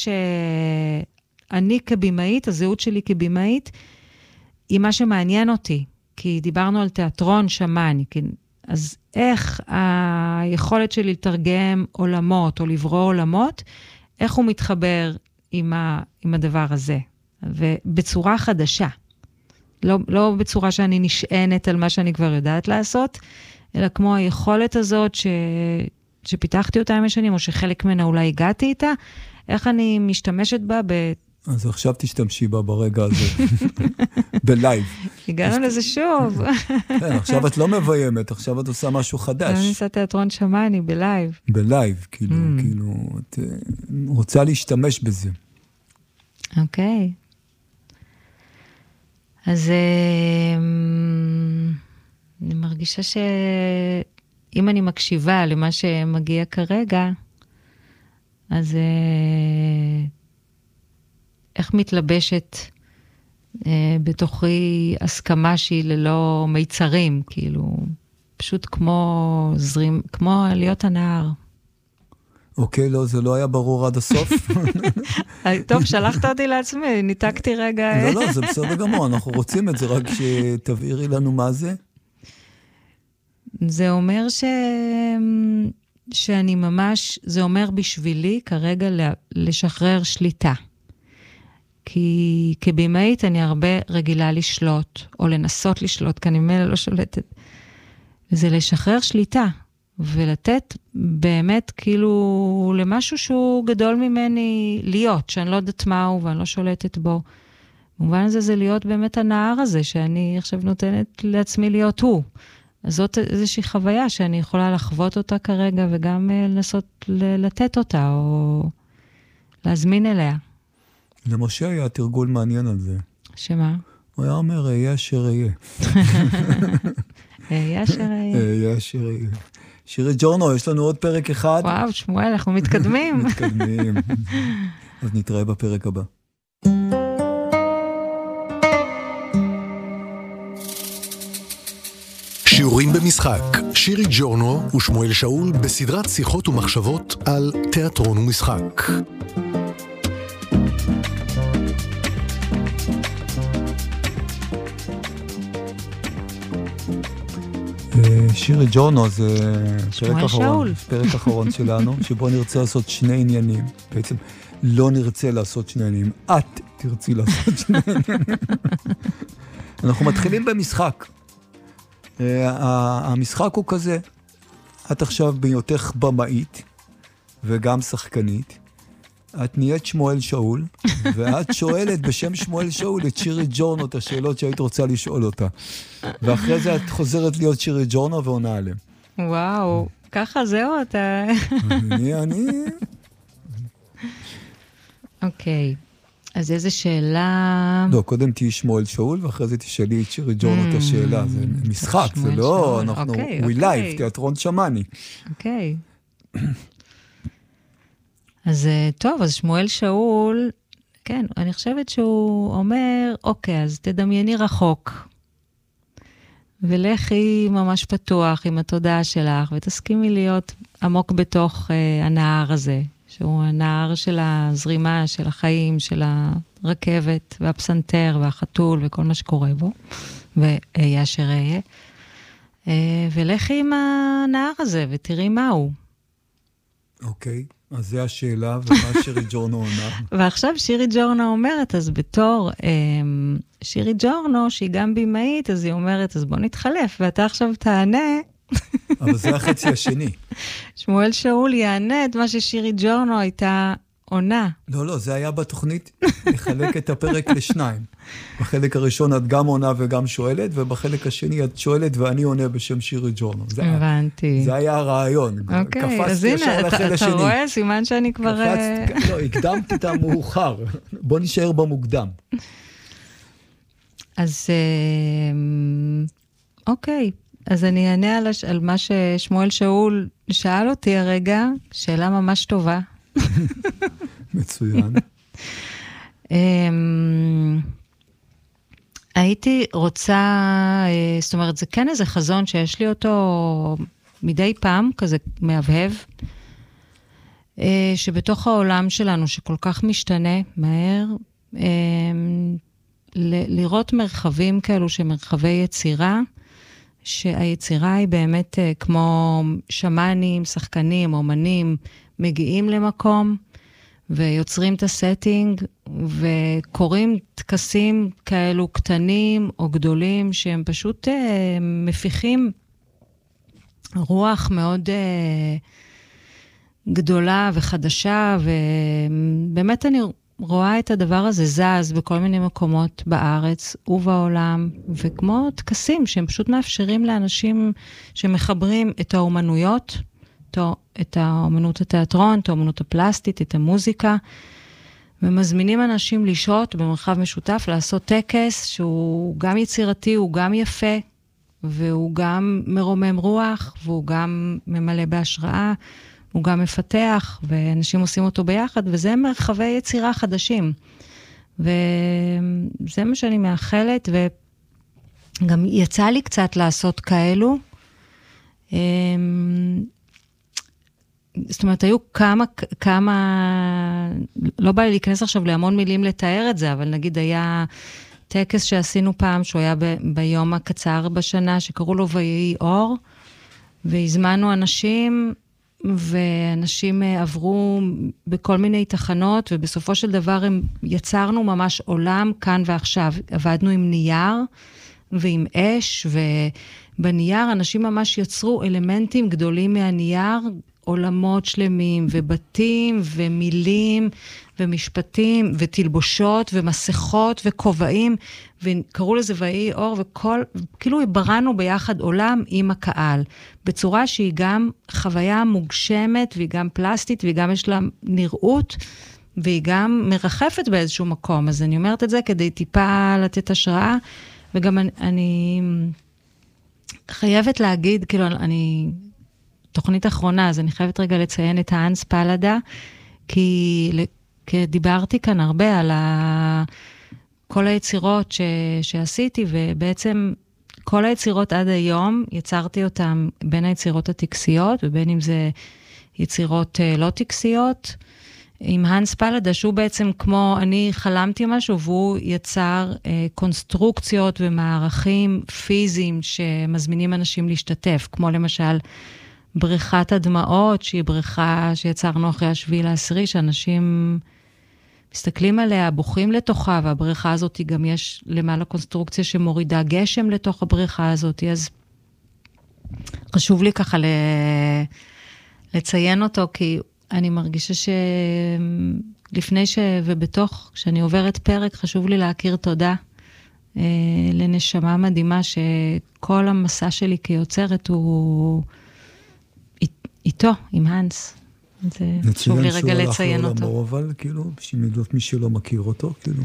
שאני כבימאית, הזהות שלי כבימאית, היא מה שמעניין אותי. כי דיברנו על תיאטרון שמאני, אז איך היכולת שלי לתרגם עולמות או לברוא עולמות, איך הוא מתחבר עם, ה, עם הדבר הזה, ובצורה חדשה. לא, לא בצורה שאני נשענת על מה שאני כבר יודעת לעשות, אלא כמו היכולת הזאת ש, שפיתחתי אותה עם השנים, או שחלק ממנה אולי הגעתי איתה, איך אני משתמשת בה ב... אז עכשיו תשתמשי בה ברגע הזה, בלייב. הגענו לזה שוב. כן, עכשיו את לא מביימת, עכשיו את עושה משהו חדש. אני עושה תיאטרון שמאני, בלייב. בלייב, כאילו, כאילו, את רוצה להשתמש בזה. אוקיי. אז אני מרגישה שאם אני מקשיבה למה שמגיע כרגע, אז איך מתלבשת בתוכי הסכמה שהיא ללא מיצרים, כאילו, פשוט כמו זרים, כמו להיות הנער. אוקיי, לא, זה לא היה ברור עד הסוף. טוב, שלחת אותי לעצמי, ניתקתי רגע. לא, לא, זה בסדר גמור, אנחנו רוצים את זה, רק שתבהירי לנו מה זה. זה אומר ש... שאני ממש, זה אומר בשבילי כרגע לשחרר שליטה. כי כבימאית אני הרבה רגילה לשלוט, או לנסות לשלוט, כי אני מלא לא שולטת. וזה לשחרר שליטה, ולתת באמת כאילו למשהו שהוא גדול ממני להיות, שאני לא יודעת מהו ואני לא שולטת בו. במובן הזה זה להיות באמת הנער הזה, שאני עכשיו נותנת לעצמי להיות הוא. אז זאת איזושהי חוויה שאני יכולה לחוות אותה כרגע, וגם לנסות לתת אותה, או להזמין אליה. למשה היה תרגול מעניין על זה. שמה? הוא היה אומר, אהיה אשר אהיה. אהיה אשר אהיה. אהיה אשר אהיה. שירי ג'ורנו, יש לנו עוד פרק אחד. וואו, שמואל, אנחנו מתקדמים. מתקדמים. אז נתראה בפרק הבא. שיעורים במשחק, שירי ג'ורנו ושמואל שאול בסדרת שיחות ומחשבות על תיאטרון ומשחק. שירי ג'ורנו זה פרק אחרון, פרק אחרון שלנו, שבו נרצה לעשות שני עניינים. בעצם לא נרצה לעשות שני עניינים, את תרצי לעשות שני עניינים. אנחנו מתחילים במשחק. המשחק הוא כזה, את עכשיו בהיותך במאית וגם שחקנית, את נהיית שמואל שאול, ואת שואלת בשם שמואל שאול את שירי ג'ורנו את השאלות שהיית רוצה לשאול אותה. ואחרי זה את חוזרת להיות שירי ג'ורנו ועונה עליהם. וואו, ככה זהו אתה... אני, אני... אוקיי, אז איזו שאלה... לא, קודם תהי שמואל שאול, ואחרי זה תשאלי את שירי ג'ורנו את השאלה. זה משחק, זה לא... אנחנו... We live, תיאטרון שמאני. אוקיי. אז טוב, אז שמואל שאול, כן, אני חושבת שהוא אומר, אוקיי, אז תדמייני רחוק, ולכי ממש פתוח עם התודעה שלך, ותסכימי להיות עמוק בתוך אה, הנהר הזה, שהוא הנהר של הזרימה, של החיים, של הרכבת, והפסנתר, והחתול, וכל מה שקורה בו, ואהיה אשר אהיה. אה, ולכי עם הנהר הזה, ותראי מהו. אוקיי. אז זה השאלה, ומה שירי ג'ורנו עונה? ועכשיו שירי ג'ורנו אומרת, אז בתור שירי ג'ורנו, שהיא גם בימאית, אז היא אומרת, אז בוא נתחלף, ואתה עכשיו תענה. אבל זה החצי השני. שמואל שאול יענה את מה ששירי ג'ורנו הייתה עונה. לא, לא, זה היה בתוכנית לחלק את הפרק לשניים. בחלק הראשון את גם עונה וגם שואלת, ובחלק השני את שואלת ואני עונה בשם שירי ג'ורנו. הבנתי. זה היה הרעיון. אוקיי, אז הנה, אתה רואה, סימן שאני כבר... לא, הקדמתי את המאוחר. בוא נשאר במוקדם. אז, אוקיי. אז אני אענה על, הש... על מה ששמואל שאול שאל אותי הרגע, שאלה ממש טובה. מצוין. הייתי רוצה, זאת אומרת, זה כן איזה חזון שיש לי אותו מדי פעם, כזה מהבהב, שבתוך העולם שלנו, שכל כך משתנה מהר, לראות מרחבים כאלו שמרחבי יצירה, שהיצירה היא באמת כמו שמנים, שחקנים, אומנים, מגיעים למקום ויוצרים את הסטינג וקוראים טקסים כאלו קטנים או גדולים שהם פשוט אה, מפיחים רוח מאוד אה, גדולה וחדשה, ובאמת אני רואה את הדבר הזה זז בכל מיני מקומות בארץ ובעולם, וכמו טקסים שהם פשוט מאפשרים לאנשים שמחברים את האומנויות, את האומנות התיאטרון, את האומנות הפלסטית, את המוזיקה, ומזמינים אנשים לשהות במרחב משותף, לעשות טקס שהוא גם יצירתי, הוא גם יפה, והוא גם מרומם רוח, והוא גם ממלא בהשראה, הוא גם מפתח, ואנשים עושים אותו ביחד, וזה מרחבי יצירה חדשים. וזה מה שאני מאחלת, וגם יצא לי קצת לעשות כאלו. זאת אומרת, היו כמה, כמה, לא בא לי להיכנס עכשיו להמון מילים לתאר את זה, אבל נגיד היה טקס שעשינו פעם, שהוא היה ב, ביום הקצר בשנה, שקראו לו ויהי אור, והזמנו אנשים, ואנשים עברו בכל מיני תחנות, ובסופו של דבר הם יצרנו ממש עולם כאן ועכשיו. עבדנו עם נייר ועם אש, ובנייר אנשים ממש יצרו אלמנטים גדולים מהנייר, עולמות שלמים, ובתים, ומילים, ומשפטים, ותלבושות, ומסכות, וכובעים, וקראו לזה ויהי אור, וכל, כאילו בראנו ביחד עולם עם הקהל, בצורה שהיא גם חוויה מוגשמת, והיא גם פלסטית, והיא גם יש לה נראות, והיא גם מרחפת באיזשהו מקום. אז אני אומרת את זה כדי טיפה לתת השראה, וגם אני, אני חייבת להגיד, כאילו, אני... תוכנית אחרונה, אז אני חייבת רגע לציין את האנס פלדה, כי, כי דיברתי כאן הרבה על ה, כל היצירות ש, שעשיתי, ובעצם כל היצירות עד היום, יצרתי אותן בין היצירות הטקסיות, ובין אם זה יצירות לא טקסיות, עם האנס פלדה, שהוא בעצם כמו, אני חלמתי משהו, והוא יצר אה, קונסטרוקציות ומערכים פיזיים, שמזמינים אנשים להשתתף, כמו למשל, בריכת הדמעות, שהיא בריכה שיצרנו אחרי השביעי לעשירי, שאנשים מסתכלים עליה, בוכים לתוכה, והבריכה הזאת גם יש למעלה קונסטרוקציה שמורידה גשם לתוך הבריכה הזאת, אז חשוב לי ככה לציין אותו, כי אני מרגישה שלפני ש... ובתוך, כשאני עוברת פרק, חשוב לי להכיר תודה לנשמה מדהימה, שכל המסע שלי כיוצרת הוא... איתו, עם האנס. זה חשוב לי רגע לציין אותו. לעולמו, אבל כאילו, שמילות מי שלא מכיר אותו, כאילו,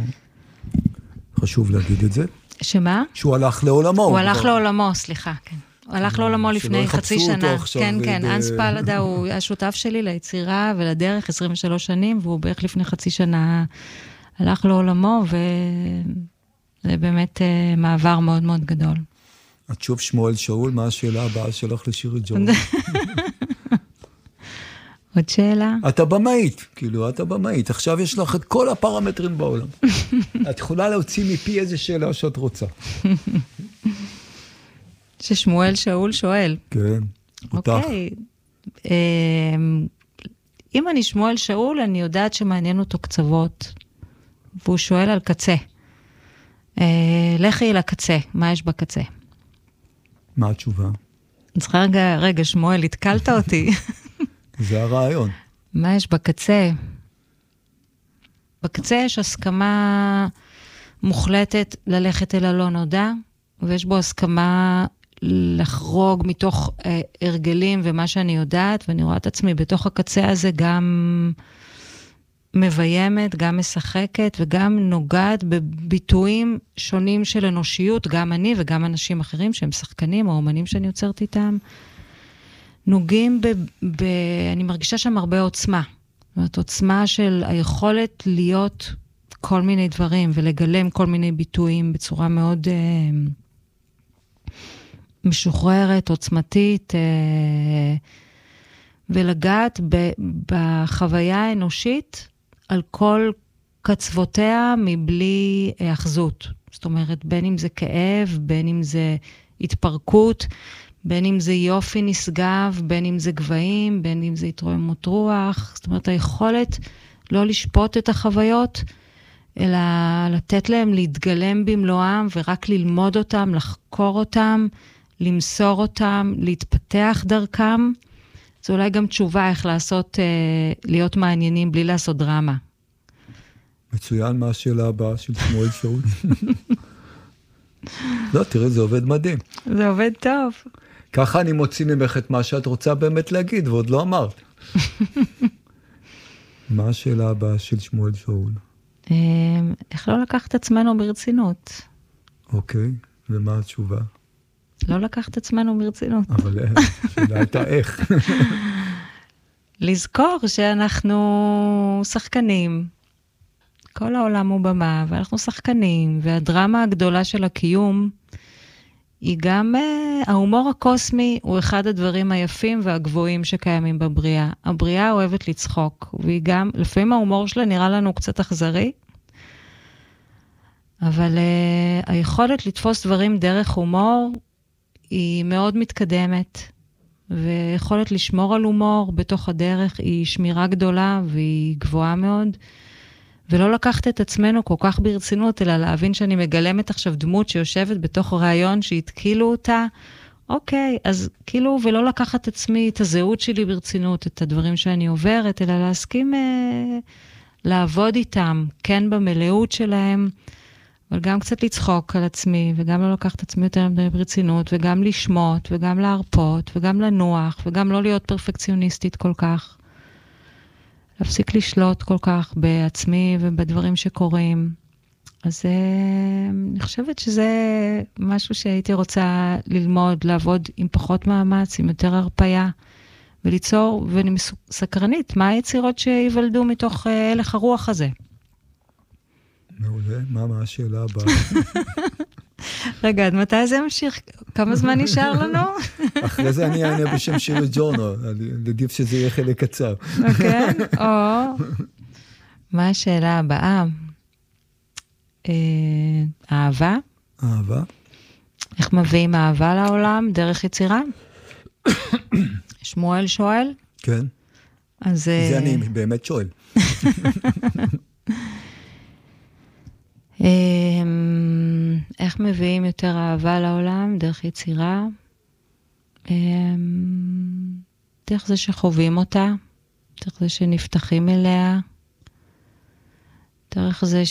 חשוב להגיד את זה. שמה? שהוא הלך לעולמו. הוא הלך לעולמו, סליחה, כן. הוא הלך לעולמו לפני חצי שנה. כן, כן, האנס פלדה הוא השותף שלי ליצירה ולדרך, עשרים ושלוש שנים, והוא בערך לפני חצי שנה הלך לעולמו, וזה באמת מעבר מאוד מאוד גדול. את שוב שמואל שאול, מה השאלה הבאה שלך לשירי ג'ורנו? עוד שאלה? אתה במאית, כאילו, אתה במאית. עכשיו יש לך את כל הפרמטרים בעולם. את יכולה להוציא מפי איזה שאלה שאת רוצה. ששמואל שאול שואל. כן, אותך. אוקיי. אם אני שמואל שאול, אני יודעת שמעניין אותו קצוות, והוא שואל על קצה. לכי לקצה, מה יש בקצה? מה התשובה? אני צריכה רגע, רגע, שמואל, התקלת אותי. זה הרעיון. מה יש בקצה? בקצה יש הסכמה מוחלטת ללכת אל הלא נודע, ויש בו הסכמה לחרוג מתוך אה, הרגלים ומה שאני יודעת, ואני רואה את עצמי בתוך הקצה הזה גם מביימת, גם משחקת, וגם נוגעת בביטויים שונים של אנושיות, גם אני וגם אנשים אחרים שהם שחקנים או אומנים שאני יוצרת איתם, נוגעים ב... ב... אני מרגישה שם הרבה עוצמה. זאת אומרת, עוצמה של היכולת להיות כל מיני דברים, ולגלם כל מיני ביטויים בצורה מאוד אה, משוחררת, עוצמתית, אה, ולגעת ב... בחוויה האנושית, על כל קצוותיה מבלי אחזות. זאת אומרת, בין אם זה כאב, בין אם זה התפרקות, בין אם זה יופי נשגב, בין אם זה גבהים, בין אם זה התרוממות רוח. זאת אומרת, היכולת לא לשפוט את החוויות, אלא לתת להם להתגלם במלואם, ורק ללמוד אותם, לחקור אותם, למסור אותם, להתפתח דרכם. זה אולי גם תשובה איך לעשות, להיות מעניינים בלי לעשות דרמה. מצוין, מה השאלה הבאה של שמואל שאול? לא, תראה, זה עובד מדהים. זה עובד טוב. ככה אני מוציא ממך את מה שאת רוצה באמת להגיד, ועוד לא אמרת. מה השאלה הבאה של שמואל שאול? איך לא לקחת עצמנו ברצינות? אוקיי, ומה התשובה? לא לקחת עצמנו ברצינות. אבל השאלה הייתה איך. לזכור שאנחנו שחקנים, כל העולם הוא במה, ואנחנו שחקנים, והדרמה הגדולה של הקיום, היא גם, ההומור הקוסמי הוא אחד הדברים היפים והגבוהים שקיימים בבריאה. הבריאה אוהבת לצחוק, והיא גם, לפעמים ההומור שלה נראה לנו קצת אכזרי, אבל uh, היכולת לתפוס דברים דרך הומור היא מאוד מתקדמת, ויכולת לשמור על הומור בתוך הדרך היא שמירה גדולה והיא גבוהה מאוד, ולא לקחת את עצמנו כל כך ברצינות, אלא להבין שאני מגלמת עכשיו דמות שיושבת בתוך רעיון שהתקילו אותה, אוקיי, אז כאילו, ולא לקחת את עצמי, את הזהות שלי ברצינות, את הדברים שאני עוברת, אלא להסכים אה, לעבוד איתם, כן במלאות שלהם, אבל גם קצת לצחוק על עצמי, וגם לא לקחת את עצמי יותר ברצינות, וגם לשמות, וגם להרפות, וגם לנוח, וגם לא להיות פרפקציוניסטית כל כך. להפסיק לשלוט כל כך בעצמי ובדברים שקורים. אז אני חושבת שזה משהו שהייתי רוצה ללמוד, לעבוד עם פחות מאמץ, עם יותר הרפיה, וליצור, ואני סקרנית, מה היצירות שיוולדו מתוך הלך הרוח הזה? מעולה, מה, מה השאלה הבאה? רגע, עד מתי זה ממשיך? כמה זמן נשאר לנו? אחרי זה אני אענה בשם שירי ג'ורנו, עדיף שזה יהיה חלק קצר. כן, או... מה השאלה הבאה? אהבה? אהבה. איך מביאים אהבה לעולם? דרך יצירה? שמואל שואל? כן. אז... זה אני באמת שואל. איך מביאים יותר אהבה לעולם? דרך יצירה? דרך זה שחווים אותה, דרך זה שנפתחים אליה, דרך זה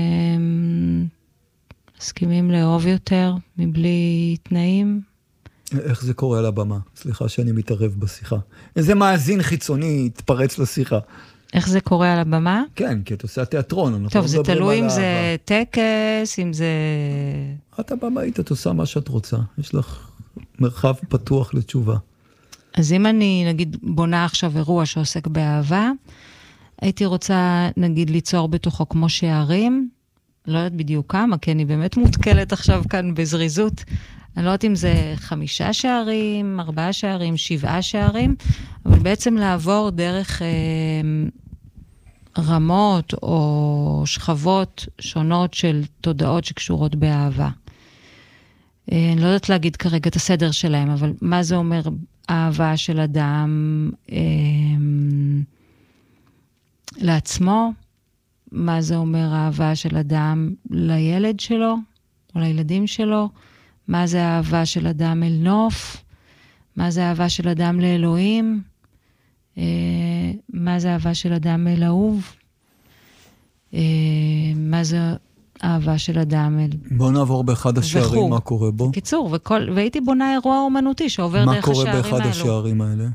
שמסכימים לאהוב יותר, מבלי תנאים. איך זה קורה על הבמה? סליחה שאני מתערב בשיחה. איזה מאזין חיצוני התפרץ לשיחה. איך זה קורה על הבמה? כן, כי את עושה תיאטרון. טוב, זה תלוי אם זה טקס, אם זה... את הבמאית, את עושה מה שאת רוצה. יש לך מרחב פתוח לתשובה. אז אם אני, נגיד, בונה עכשיו אירוע שעוסק באהבה, הייתי רוצה, נגיד, ליצור בתוכו כמו שערים, לא יודעת בדיוק כמה, כי אני באמת מותקלת עכשיו כאן בזריזות. אני לא יודעת אם זה חמישה שערים, ארבעה שערים, שבעה שערים, אבל בעצם לעבור דרך אה, רמות או שכבות שונות של תודעות שקשורות באהבה. אה, אני לא יודעת להגיד כרגע את הסדר שלהם, אבל מה זה אומר אהבה של אדם אה, לעצמו? מה זה אומר אהבה של אדם לילד שלו או לילדים שלו? מה זה האהבה של אדם אל נוף? מה זה האהבה של אדם לאלוהים? אה, מה זה האהבה של אדם אל אהוב? אה, מה זה האהבה של אדם אל... בוא נעבור באחד השערים, וחור. מה קורה בו? בקיצור, וכל, והייתי בונה אירוע אומנותי שעובר דרך השערים האלו. מה קורה באחד השערים האלה?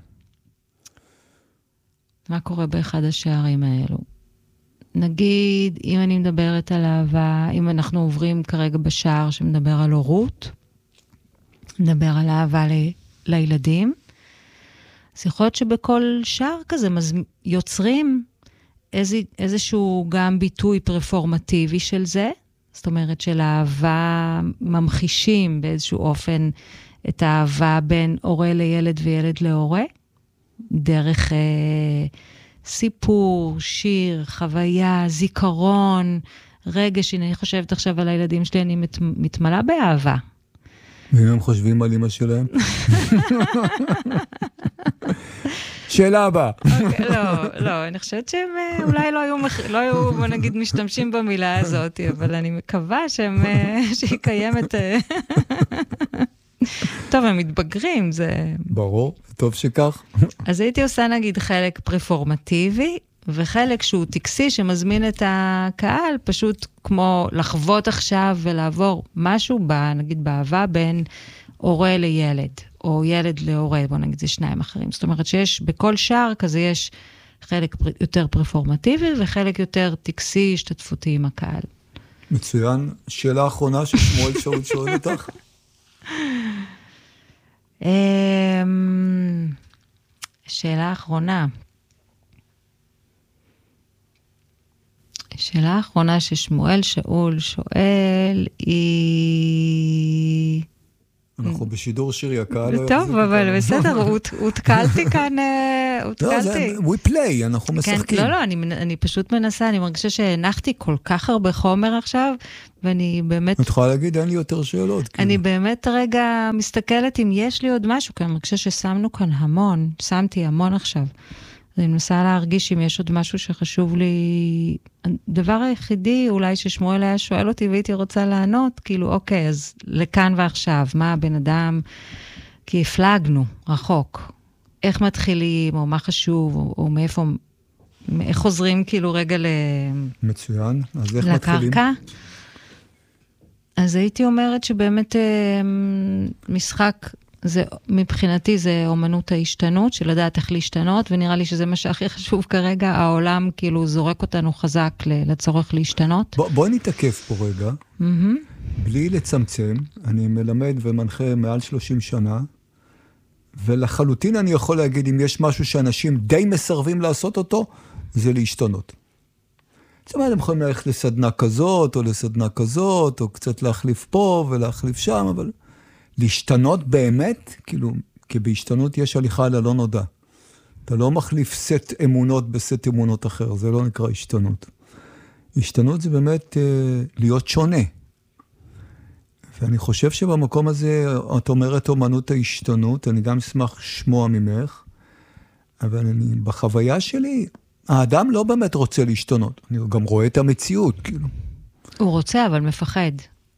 מה קורה באחד השערים האלו? נגיד, אם אני מדברת על אהבה, אם אנחנו עוברים כרגע בשער שמדבר על הורות, מדבר על אהבה ל, לילדים, אז יכול להיות שבכל שער כזה מז... יוצרים איז... איזשהו גם ביטוי פרפורמטיבי של זה, זאת אומרת של אהבה ממחישים באיזשהו אופן את האהבה בין הורה לילד וילד להורה, דרך... אה... סיפור, שיר, חוויה, זיכרון, רגש. הנה, אני חושבת עכשיו על הילדים שלי, אני מת, מתמלאה באהבה. ואם הם חושבים על אמא שלהם? שאלה הבאה. אוקיי, לא, לא, אני חושבת שהם אולי לא היו, לא היו, בוא נגיד, משתמשים במילה הזאת, אבל אני מקווה שהם, שהיא קיימת... טוב, הם מתבגרים, זה... ברור, טוב שכך. אז הייתי עושה, נגיד, חלק פרפורמטיבי, וחלק שהוא טקסי שמזמין את הקהל, פשוט כמו לחוות עכשיו ולעבור משהו, ב, נגיד, באהבה בין הורה לילד, או ילד להורה, בוא נגיד, זה שניים אחרים. זאת אומרת שיש, בכל שער כזה יש חלק יותר פרפורמטיבי, וחלק יותר טקסי, השתתפותי עם הקהל. מצוין. שאלה האחרונה ששמואל שאול שואל אותך? שאלה אחרונה. שאלה האחרונה ששמואל שאול שואל היא... אנחנו בשידור שיר יקר. טוב, אבל בסדר, הותקלתי כאן, הותקלתי. we play, אנחנו משחקים. לא, לא, אני פשוט מנסה, אני מרגישה שהנחתי כל כך הרבה חומר עכשיו, ואני באמת... את יכולה להגיד, אין לי יותר שאלות. אני באמת רגע מסתכלת אם יש לי עוד משהו, כי אני מרגישה ששמנו כאן המון, שמתי המון עכשיו. אני מנסה להרגיש אם יש עוד משהו שחשוב לי. הדבר היחידי אולי ששמואל היה שואל אותי והייתי רוצה לענות, כאילו אוקיי, אז לכאן ועכשיו, מה הבן אדם, כי הפלגנו רחוק. איך מתחילים, או מה חשוב, או, או מאיפה, איך חוזרים כאילו רגע ל... מצוין, אז איך לקרקע? מתחילים? אז הייתי אומרת שבאמת משחק... זה, מבחינתי זה אומנות ההשתנות, של לדעת איך להשתנות, ונראה לי שזה מה שהכי חשוב כרגע, העולם כאילו זורק אותנו חזק לצורך להשתנות. בוא, בואי נתעכב פה רגע, mm-hmm. בלי לצמצם, אני מלמד ומנחה מעל שלושים שנה, ולחלוטין אני יכול להגיד, אם יש משהו שאנשים די מסרבים לעשות אותו, זה להשתנות. זאת אומרת, הם יכולים ללכת לסדנה כזאת, או לסדנה כזאת, או קצת להחליף פה ולהחליף שם, אבל... להשתנות באמת, כאילו, כי בהשתנות יש הליכה על הלא נודע. אתה לא מחליף סט אמונות בסט אמונות אחר, זה לא נקרא השתנות. השתנות זה באמת אה, להיות שונה. ואני חושב שבמקום הזה, את אומרת אומנות ההשתנות, אני גם אשמח שמוע ממך, אבל אני, בחוויה שלי, האדם לא באמת רוצה להשתנות. אני גם רואה את המציאות, כאילו. הוא רוצה, אבל מפחד.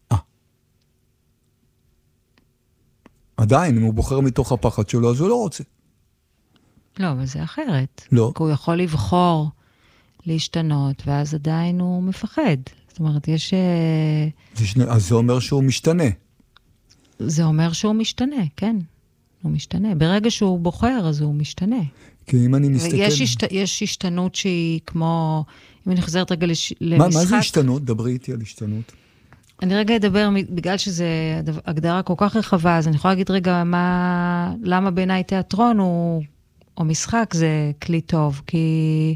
עדיין, אם הוא בוחר מתוך הפחד שלו, אז הוא לא רוצה. לא, אבל זה אחרת. לא. כי הוא יכול לבחור להשתנות, ואז עדיין הוא מפחד. זאת אומרת, יש... זה שני... אז זה אומר שהוא משתנה. זה אומר שהוא משתנה, כן. הוא משתנה. ברגע שהוא בוחר, אז הוא משתנה. כי אם אני מסתכל... ויש השת... יש השתנות שהיא כמו... אם אני חוזרת רגע לש... מה, למשחק... מה זה השתנות? דברי איתי על השתנות. אני רגע אדבר, בגלל שזה הגדרה כל כך רחבה, אז אני יכולה להגיד רגע מה, למה בעיניי תיאטרון הוא, או משחק זה כלי טוב, כי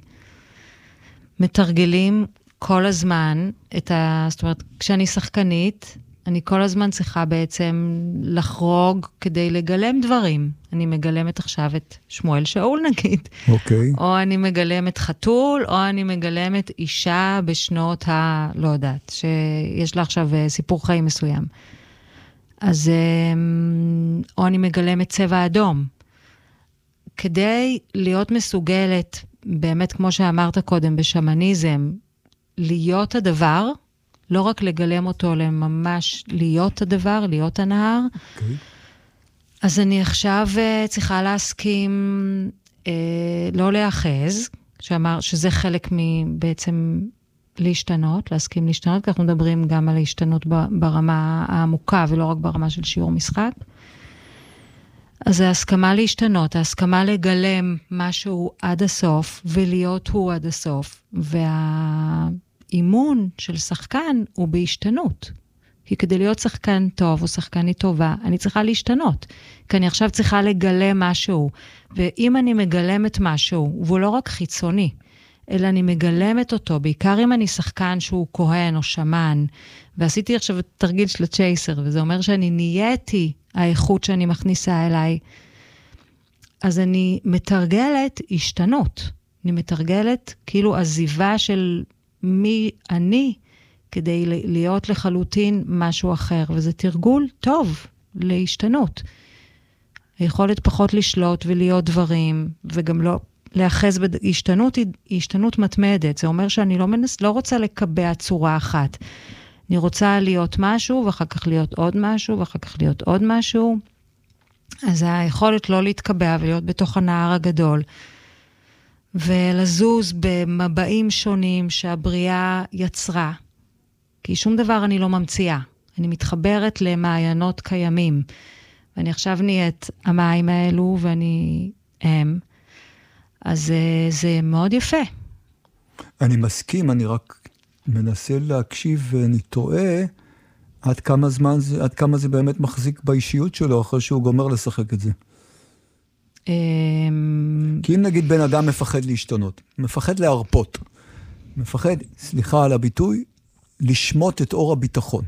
מתרגלים כל הזמן את ה... זאת אומרת, כשאני שחקנית, אני כל הזמן צריכה בעצם לחרוג כדי לגלם דברים. אני מגלמת עכשיו את שמואל שאול נגיד. אוקיי. או אני מגלמת חתול, או אני מגלמת אישה בשנות ה... לא יודעת, שיש לה עכשיו סיפור חיים מסוים. אז... או אני מגלמת צבע אדום. כדי להיות מסוגלת, באמת כמו שאמרת קודם, בשמניזם, להיות הדבר... לא רק לגלם אותו, לממש להיות הדבר, להיות הנהר. Okay. אז אני עכשיו uh, צריכה להסכים uh, לא להאחז, שאמר שזה חלק מבעצם להשתנות, להסכים להשתנות, כי אנחנו מדברים גם על להשתנות ברמה העמוקה, ולא רק ברמה של שיעור משחק. אז ההסכמה להשתנות, ההסכמה לגלם משהו עד הסוף, ולהיות הוא עד הסוף, וה... אימון של שחקן הוא בהשתנות. כי כדי להיות שחקן טוב או שחקנית טובה, אני צריכה להשתנות. כי אני עכשיו צריכה לגלם משהו. ואם אני מגלמת משהו, והוא לא רק חיצוני, אלא אני מגלמת אותו, בעיקר אם אני שחקן שהוא כהן או שמן, ועשיתי עכשיו תרגיל של הצ'ייסר, וזה אומר שאני נהייתי האיכות שאני מכניסה אליי, אז אני מתרגלת השתנות. אני מתרגלת כאילו עזיבה של... מי אני, כדי להיות לחלוטין משהו אחר, וזה תרגול טוב להשתנות. היכולת פחות לשלוט ולהיות דברים, וגם לא לאחז בהשתנות, היא השתנות מתמדת. זה אומר שאני לא, מנס, לא רוצה לקבע צורה אחת. אני רוצה להיות משהו, ואחר כך להיות עוד משהו, ואחר כך להיות עוד משהו. אז היכולת לא להתקבע ולהיות בתוך הנהר הגדול, ולזוז במבעים שונים שהבריאה יצרה. כי שום דבר אני לא ממציאה. אני מתחברת למעיינות קיימים. ואני עכשיו נהיית המים האלו, ואני הם. אז זה מאוד יפה. אני מסכים, אני רק מנסה להקשיב, ואני טועה עד כמה זמן זה, עד כמה זה באמת מחזיק באישיות שלו, אחרי שהוא גומר לשחק את זה. כי אם נגיד בן אדם מפחד להשתנות, מפחד להרפות, מפחד, סליחה על הביטוי, לשמוט את אור הביטחון.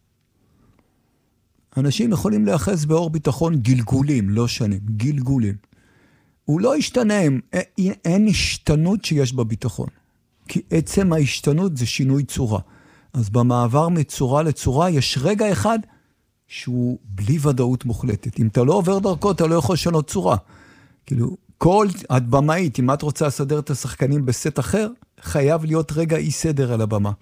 אנשים יכולים להיאחז באור ביטחון גלגולים, לא שנים, גלגולים. הוא לא ישתנה, אין, אין השתנות שיש בביטחון. כי עצם ההשתנות זה שינוי צורה. אז במעבר מצורה לצורה יש רגע אחד שהוא בלי ודאות מוחלטת. אם אתה לא עובר דרכו, אתה לא יכול לשנות צורה. כאילו, כל, את במאית, אם את רוצה לסדר את השחקנים בסט אחר, חייב להיות רגע אי סדר על הבמה.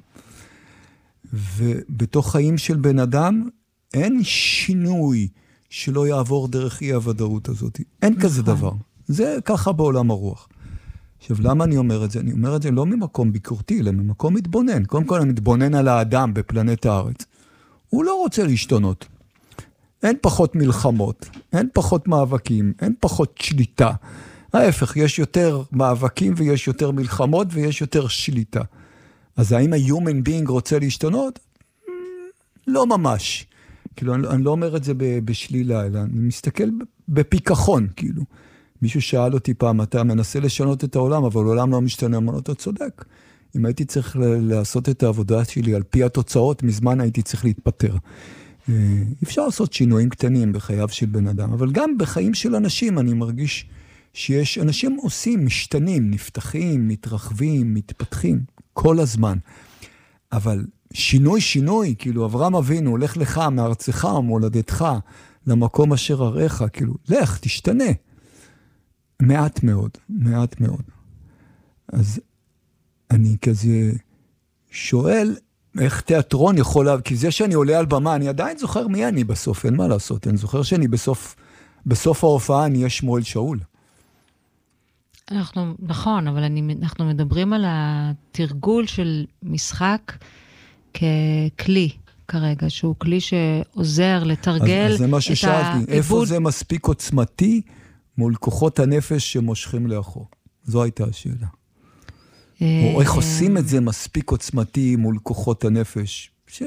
ובתוך חיים של בן אדם, אין שינוי שלא יעבור דרך אי הוודאות הזאת. אין נכון. כזה דבר. זה ככה בעולם הרוח. עכשיו, למה אני אומר את זה? אני אומר את זה לא ממקום ביקורתי, אלא ממקום מתבונן. קודם כל, אני מתבונן על האדם בפלנט הארץ. הוא לא רוצה להשתנות. אין פחות מלחמות, אין פחות מאבקים, אין פחות שליטה. ההפך, יש יותר מאבקים ויש יותר מלחמות ויש יותר שליטה. אז האם ה-human being רוצה להשתנות? לא ממש. כאילו, אני, אני לא אומר את זה בשלילה, אלא אני מסתכל בפיקחון, כאילו. מישהו שאל אותי פעם, אתה מנסה לשנות את העולם, אבל העולם לא משתנה, אמרנו, אתה צודק. אם הייתי צריך לעשות את העבודה שלי על פי התוצאות, מזמן הייתי צריך להתפטר. אפשר לעשות שינויים קטנים בחייו של בן אדם, אבל גם בחיים של אנשים אני מרגיש שיש אנשים עושים, משתנים, נפתחים, מתרחבים, מתפתחים, כל הזמן. אבל שינוי, שינוי, כאילו אברהם אבינו, הולך לך מארצך ומולדתך למקום אשר עריך, כאילו, לך, תשתנה. מעט מאוד, מעט מאוד. אז אני כזה שואל, איך תיאטרון יכול לה... כי זה שאני עולה על במה, אני עדיין זוכר מי אני בסוף, אין מה לעשות. אני זוכר שאני בסוף, בסוף ההופעה, אני אהיה שמואל שאול. אנחנו, נכון, אבל אני, אנחנו מדברים על התרגול של משחק ככלי כרגע, שהוא כלי שעוזר לתרגל אז, אז זה מה ששאלתי, איפה זה מספיק עוצמתי מול כוחות הנפש שמושכים לאחור? זו הייתה השאלה. או איך עושים את זה מספיק עוצמתי מול כוחות הנפש? ש...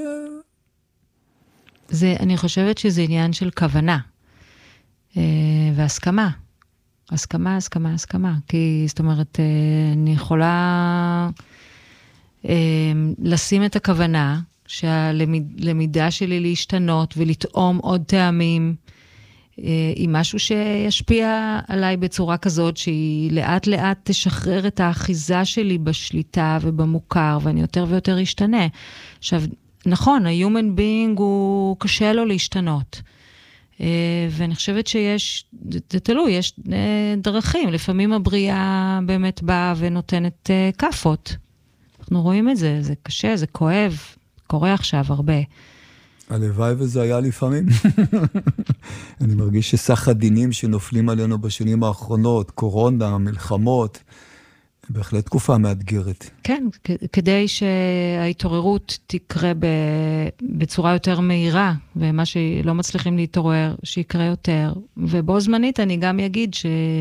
זה, אני חושבת שזה עניין של כוונה והסכמה. הסכמה, הסכמה, הסכמה. כי, זאת אומרת, אני יכולה לשים את הכוונה שהלמידה שלי להשתנות ולטעום עוד טעמים, היא משהו שישפיע עליי בצורה כזאת, שהיא לאט לאט תשחרר את האחיזה שלי בשליטה ובמוכר, ואני יותר ויותר אשתנה. עכשיו, נכון, ה-human being הוא קשה לו להשתנות. ואני חושבת שיש, זה תלוי, יש דרכים. לפעמים הבריאה באמת באה ונותנת כפות. אנחנו רואים את זה, זה קשה, זה כואב, קורה עכשיו הרבה. הלוואי וזה היה לפעמים. אני מרגיש שסך הדינים שנופלים עלינו בשנים האחרונות, קורונה, מלחמות, בהחלט תקופה מאתגרת. כן, כדי שההתעוררות תקרה בצורה יותר מהירה, ומה שלא מצליחים להתעורר, שיקרה יותר. ובו זמנית אני גם אגיד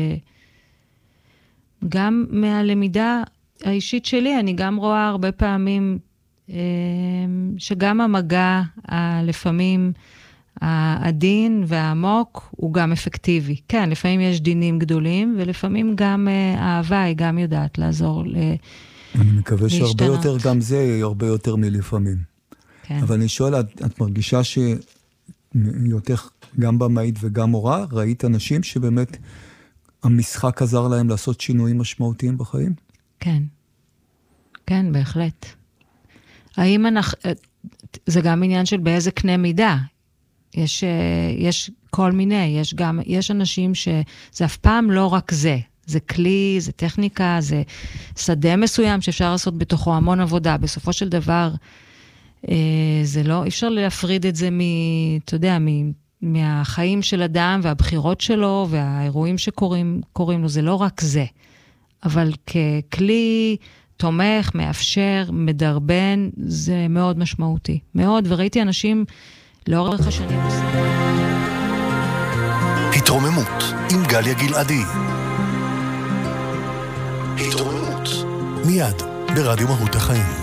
שגם מהלמידה האישית שלי, אני גם רואה הרבה פעמים שגם המגע לפעמים העדין והעמוק הוא גם אפקטיבי. כן, לפעמים יש דינים גדולים, ולפעמים גם האהבה היא גם יודעת לעזור להשתנות. אני מקווה שהרבה יותר גם זה, הרבה יותר מלפעמים. כן. אבל אני שואל, את, את מרגישה שיותר גם במאית וגם מורה, ראית אנשים שבאמת המשחק עזר להם לעשות שינויים משמעותיים בחיים? כן. כן, בהחלט. האם אנחנו, זה גם עניין של באיזה קנה מידה. יש, יש כל מיני, יש גם, יש אנשים שזה אף פעם לא רק זה. זה כלי, זה טכניקה, זה שדה מסוים שאפשר לעשות בתוכו המון עבודה. בסופו של דבר, זה לא, אפשר להפריד את זה מ, אתה יודע, מ, מהחיים של אדם והבחירות שלו והאירועים שקורים, קורים לו. זה לא רק זה. אבל ככלי תומך, מאפשר, מדרבן, זה מאוד משמעותי. מאוד, וראיתי אנשים לאורך השנים עושים. התרוממות עם גליה גלעדי. התרוממות מיד ברדיו מהות החיים.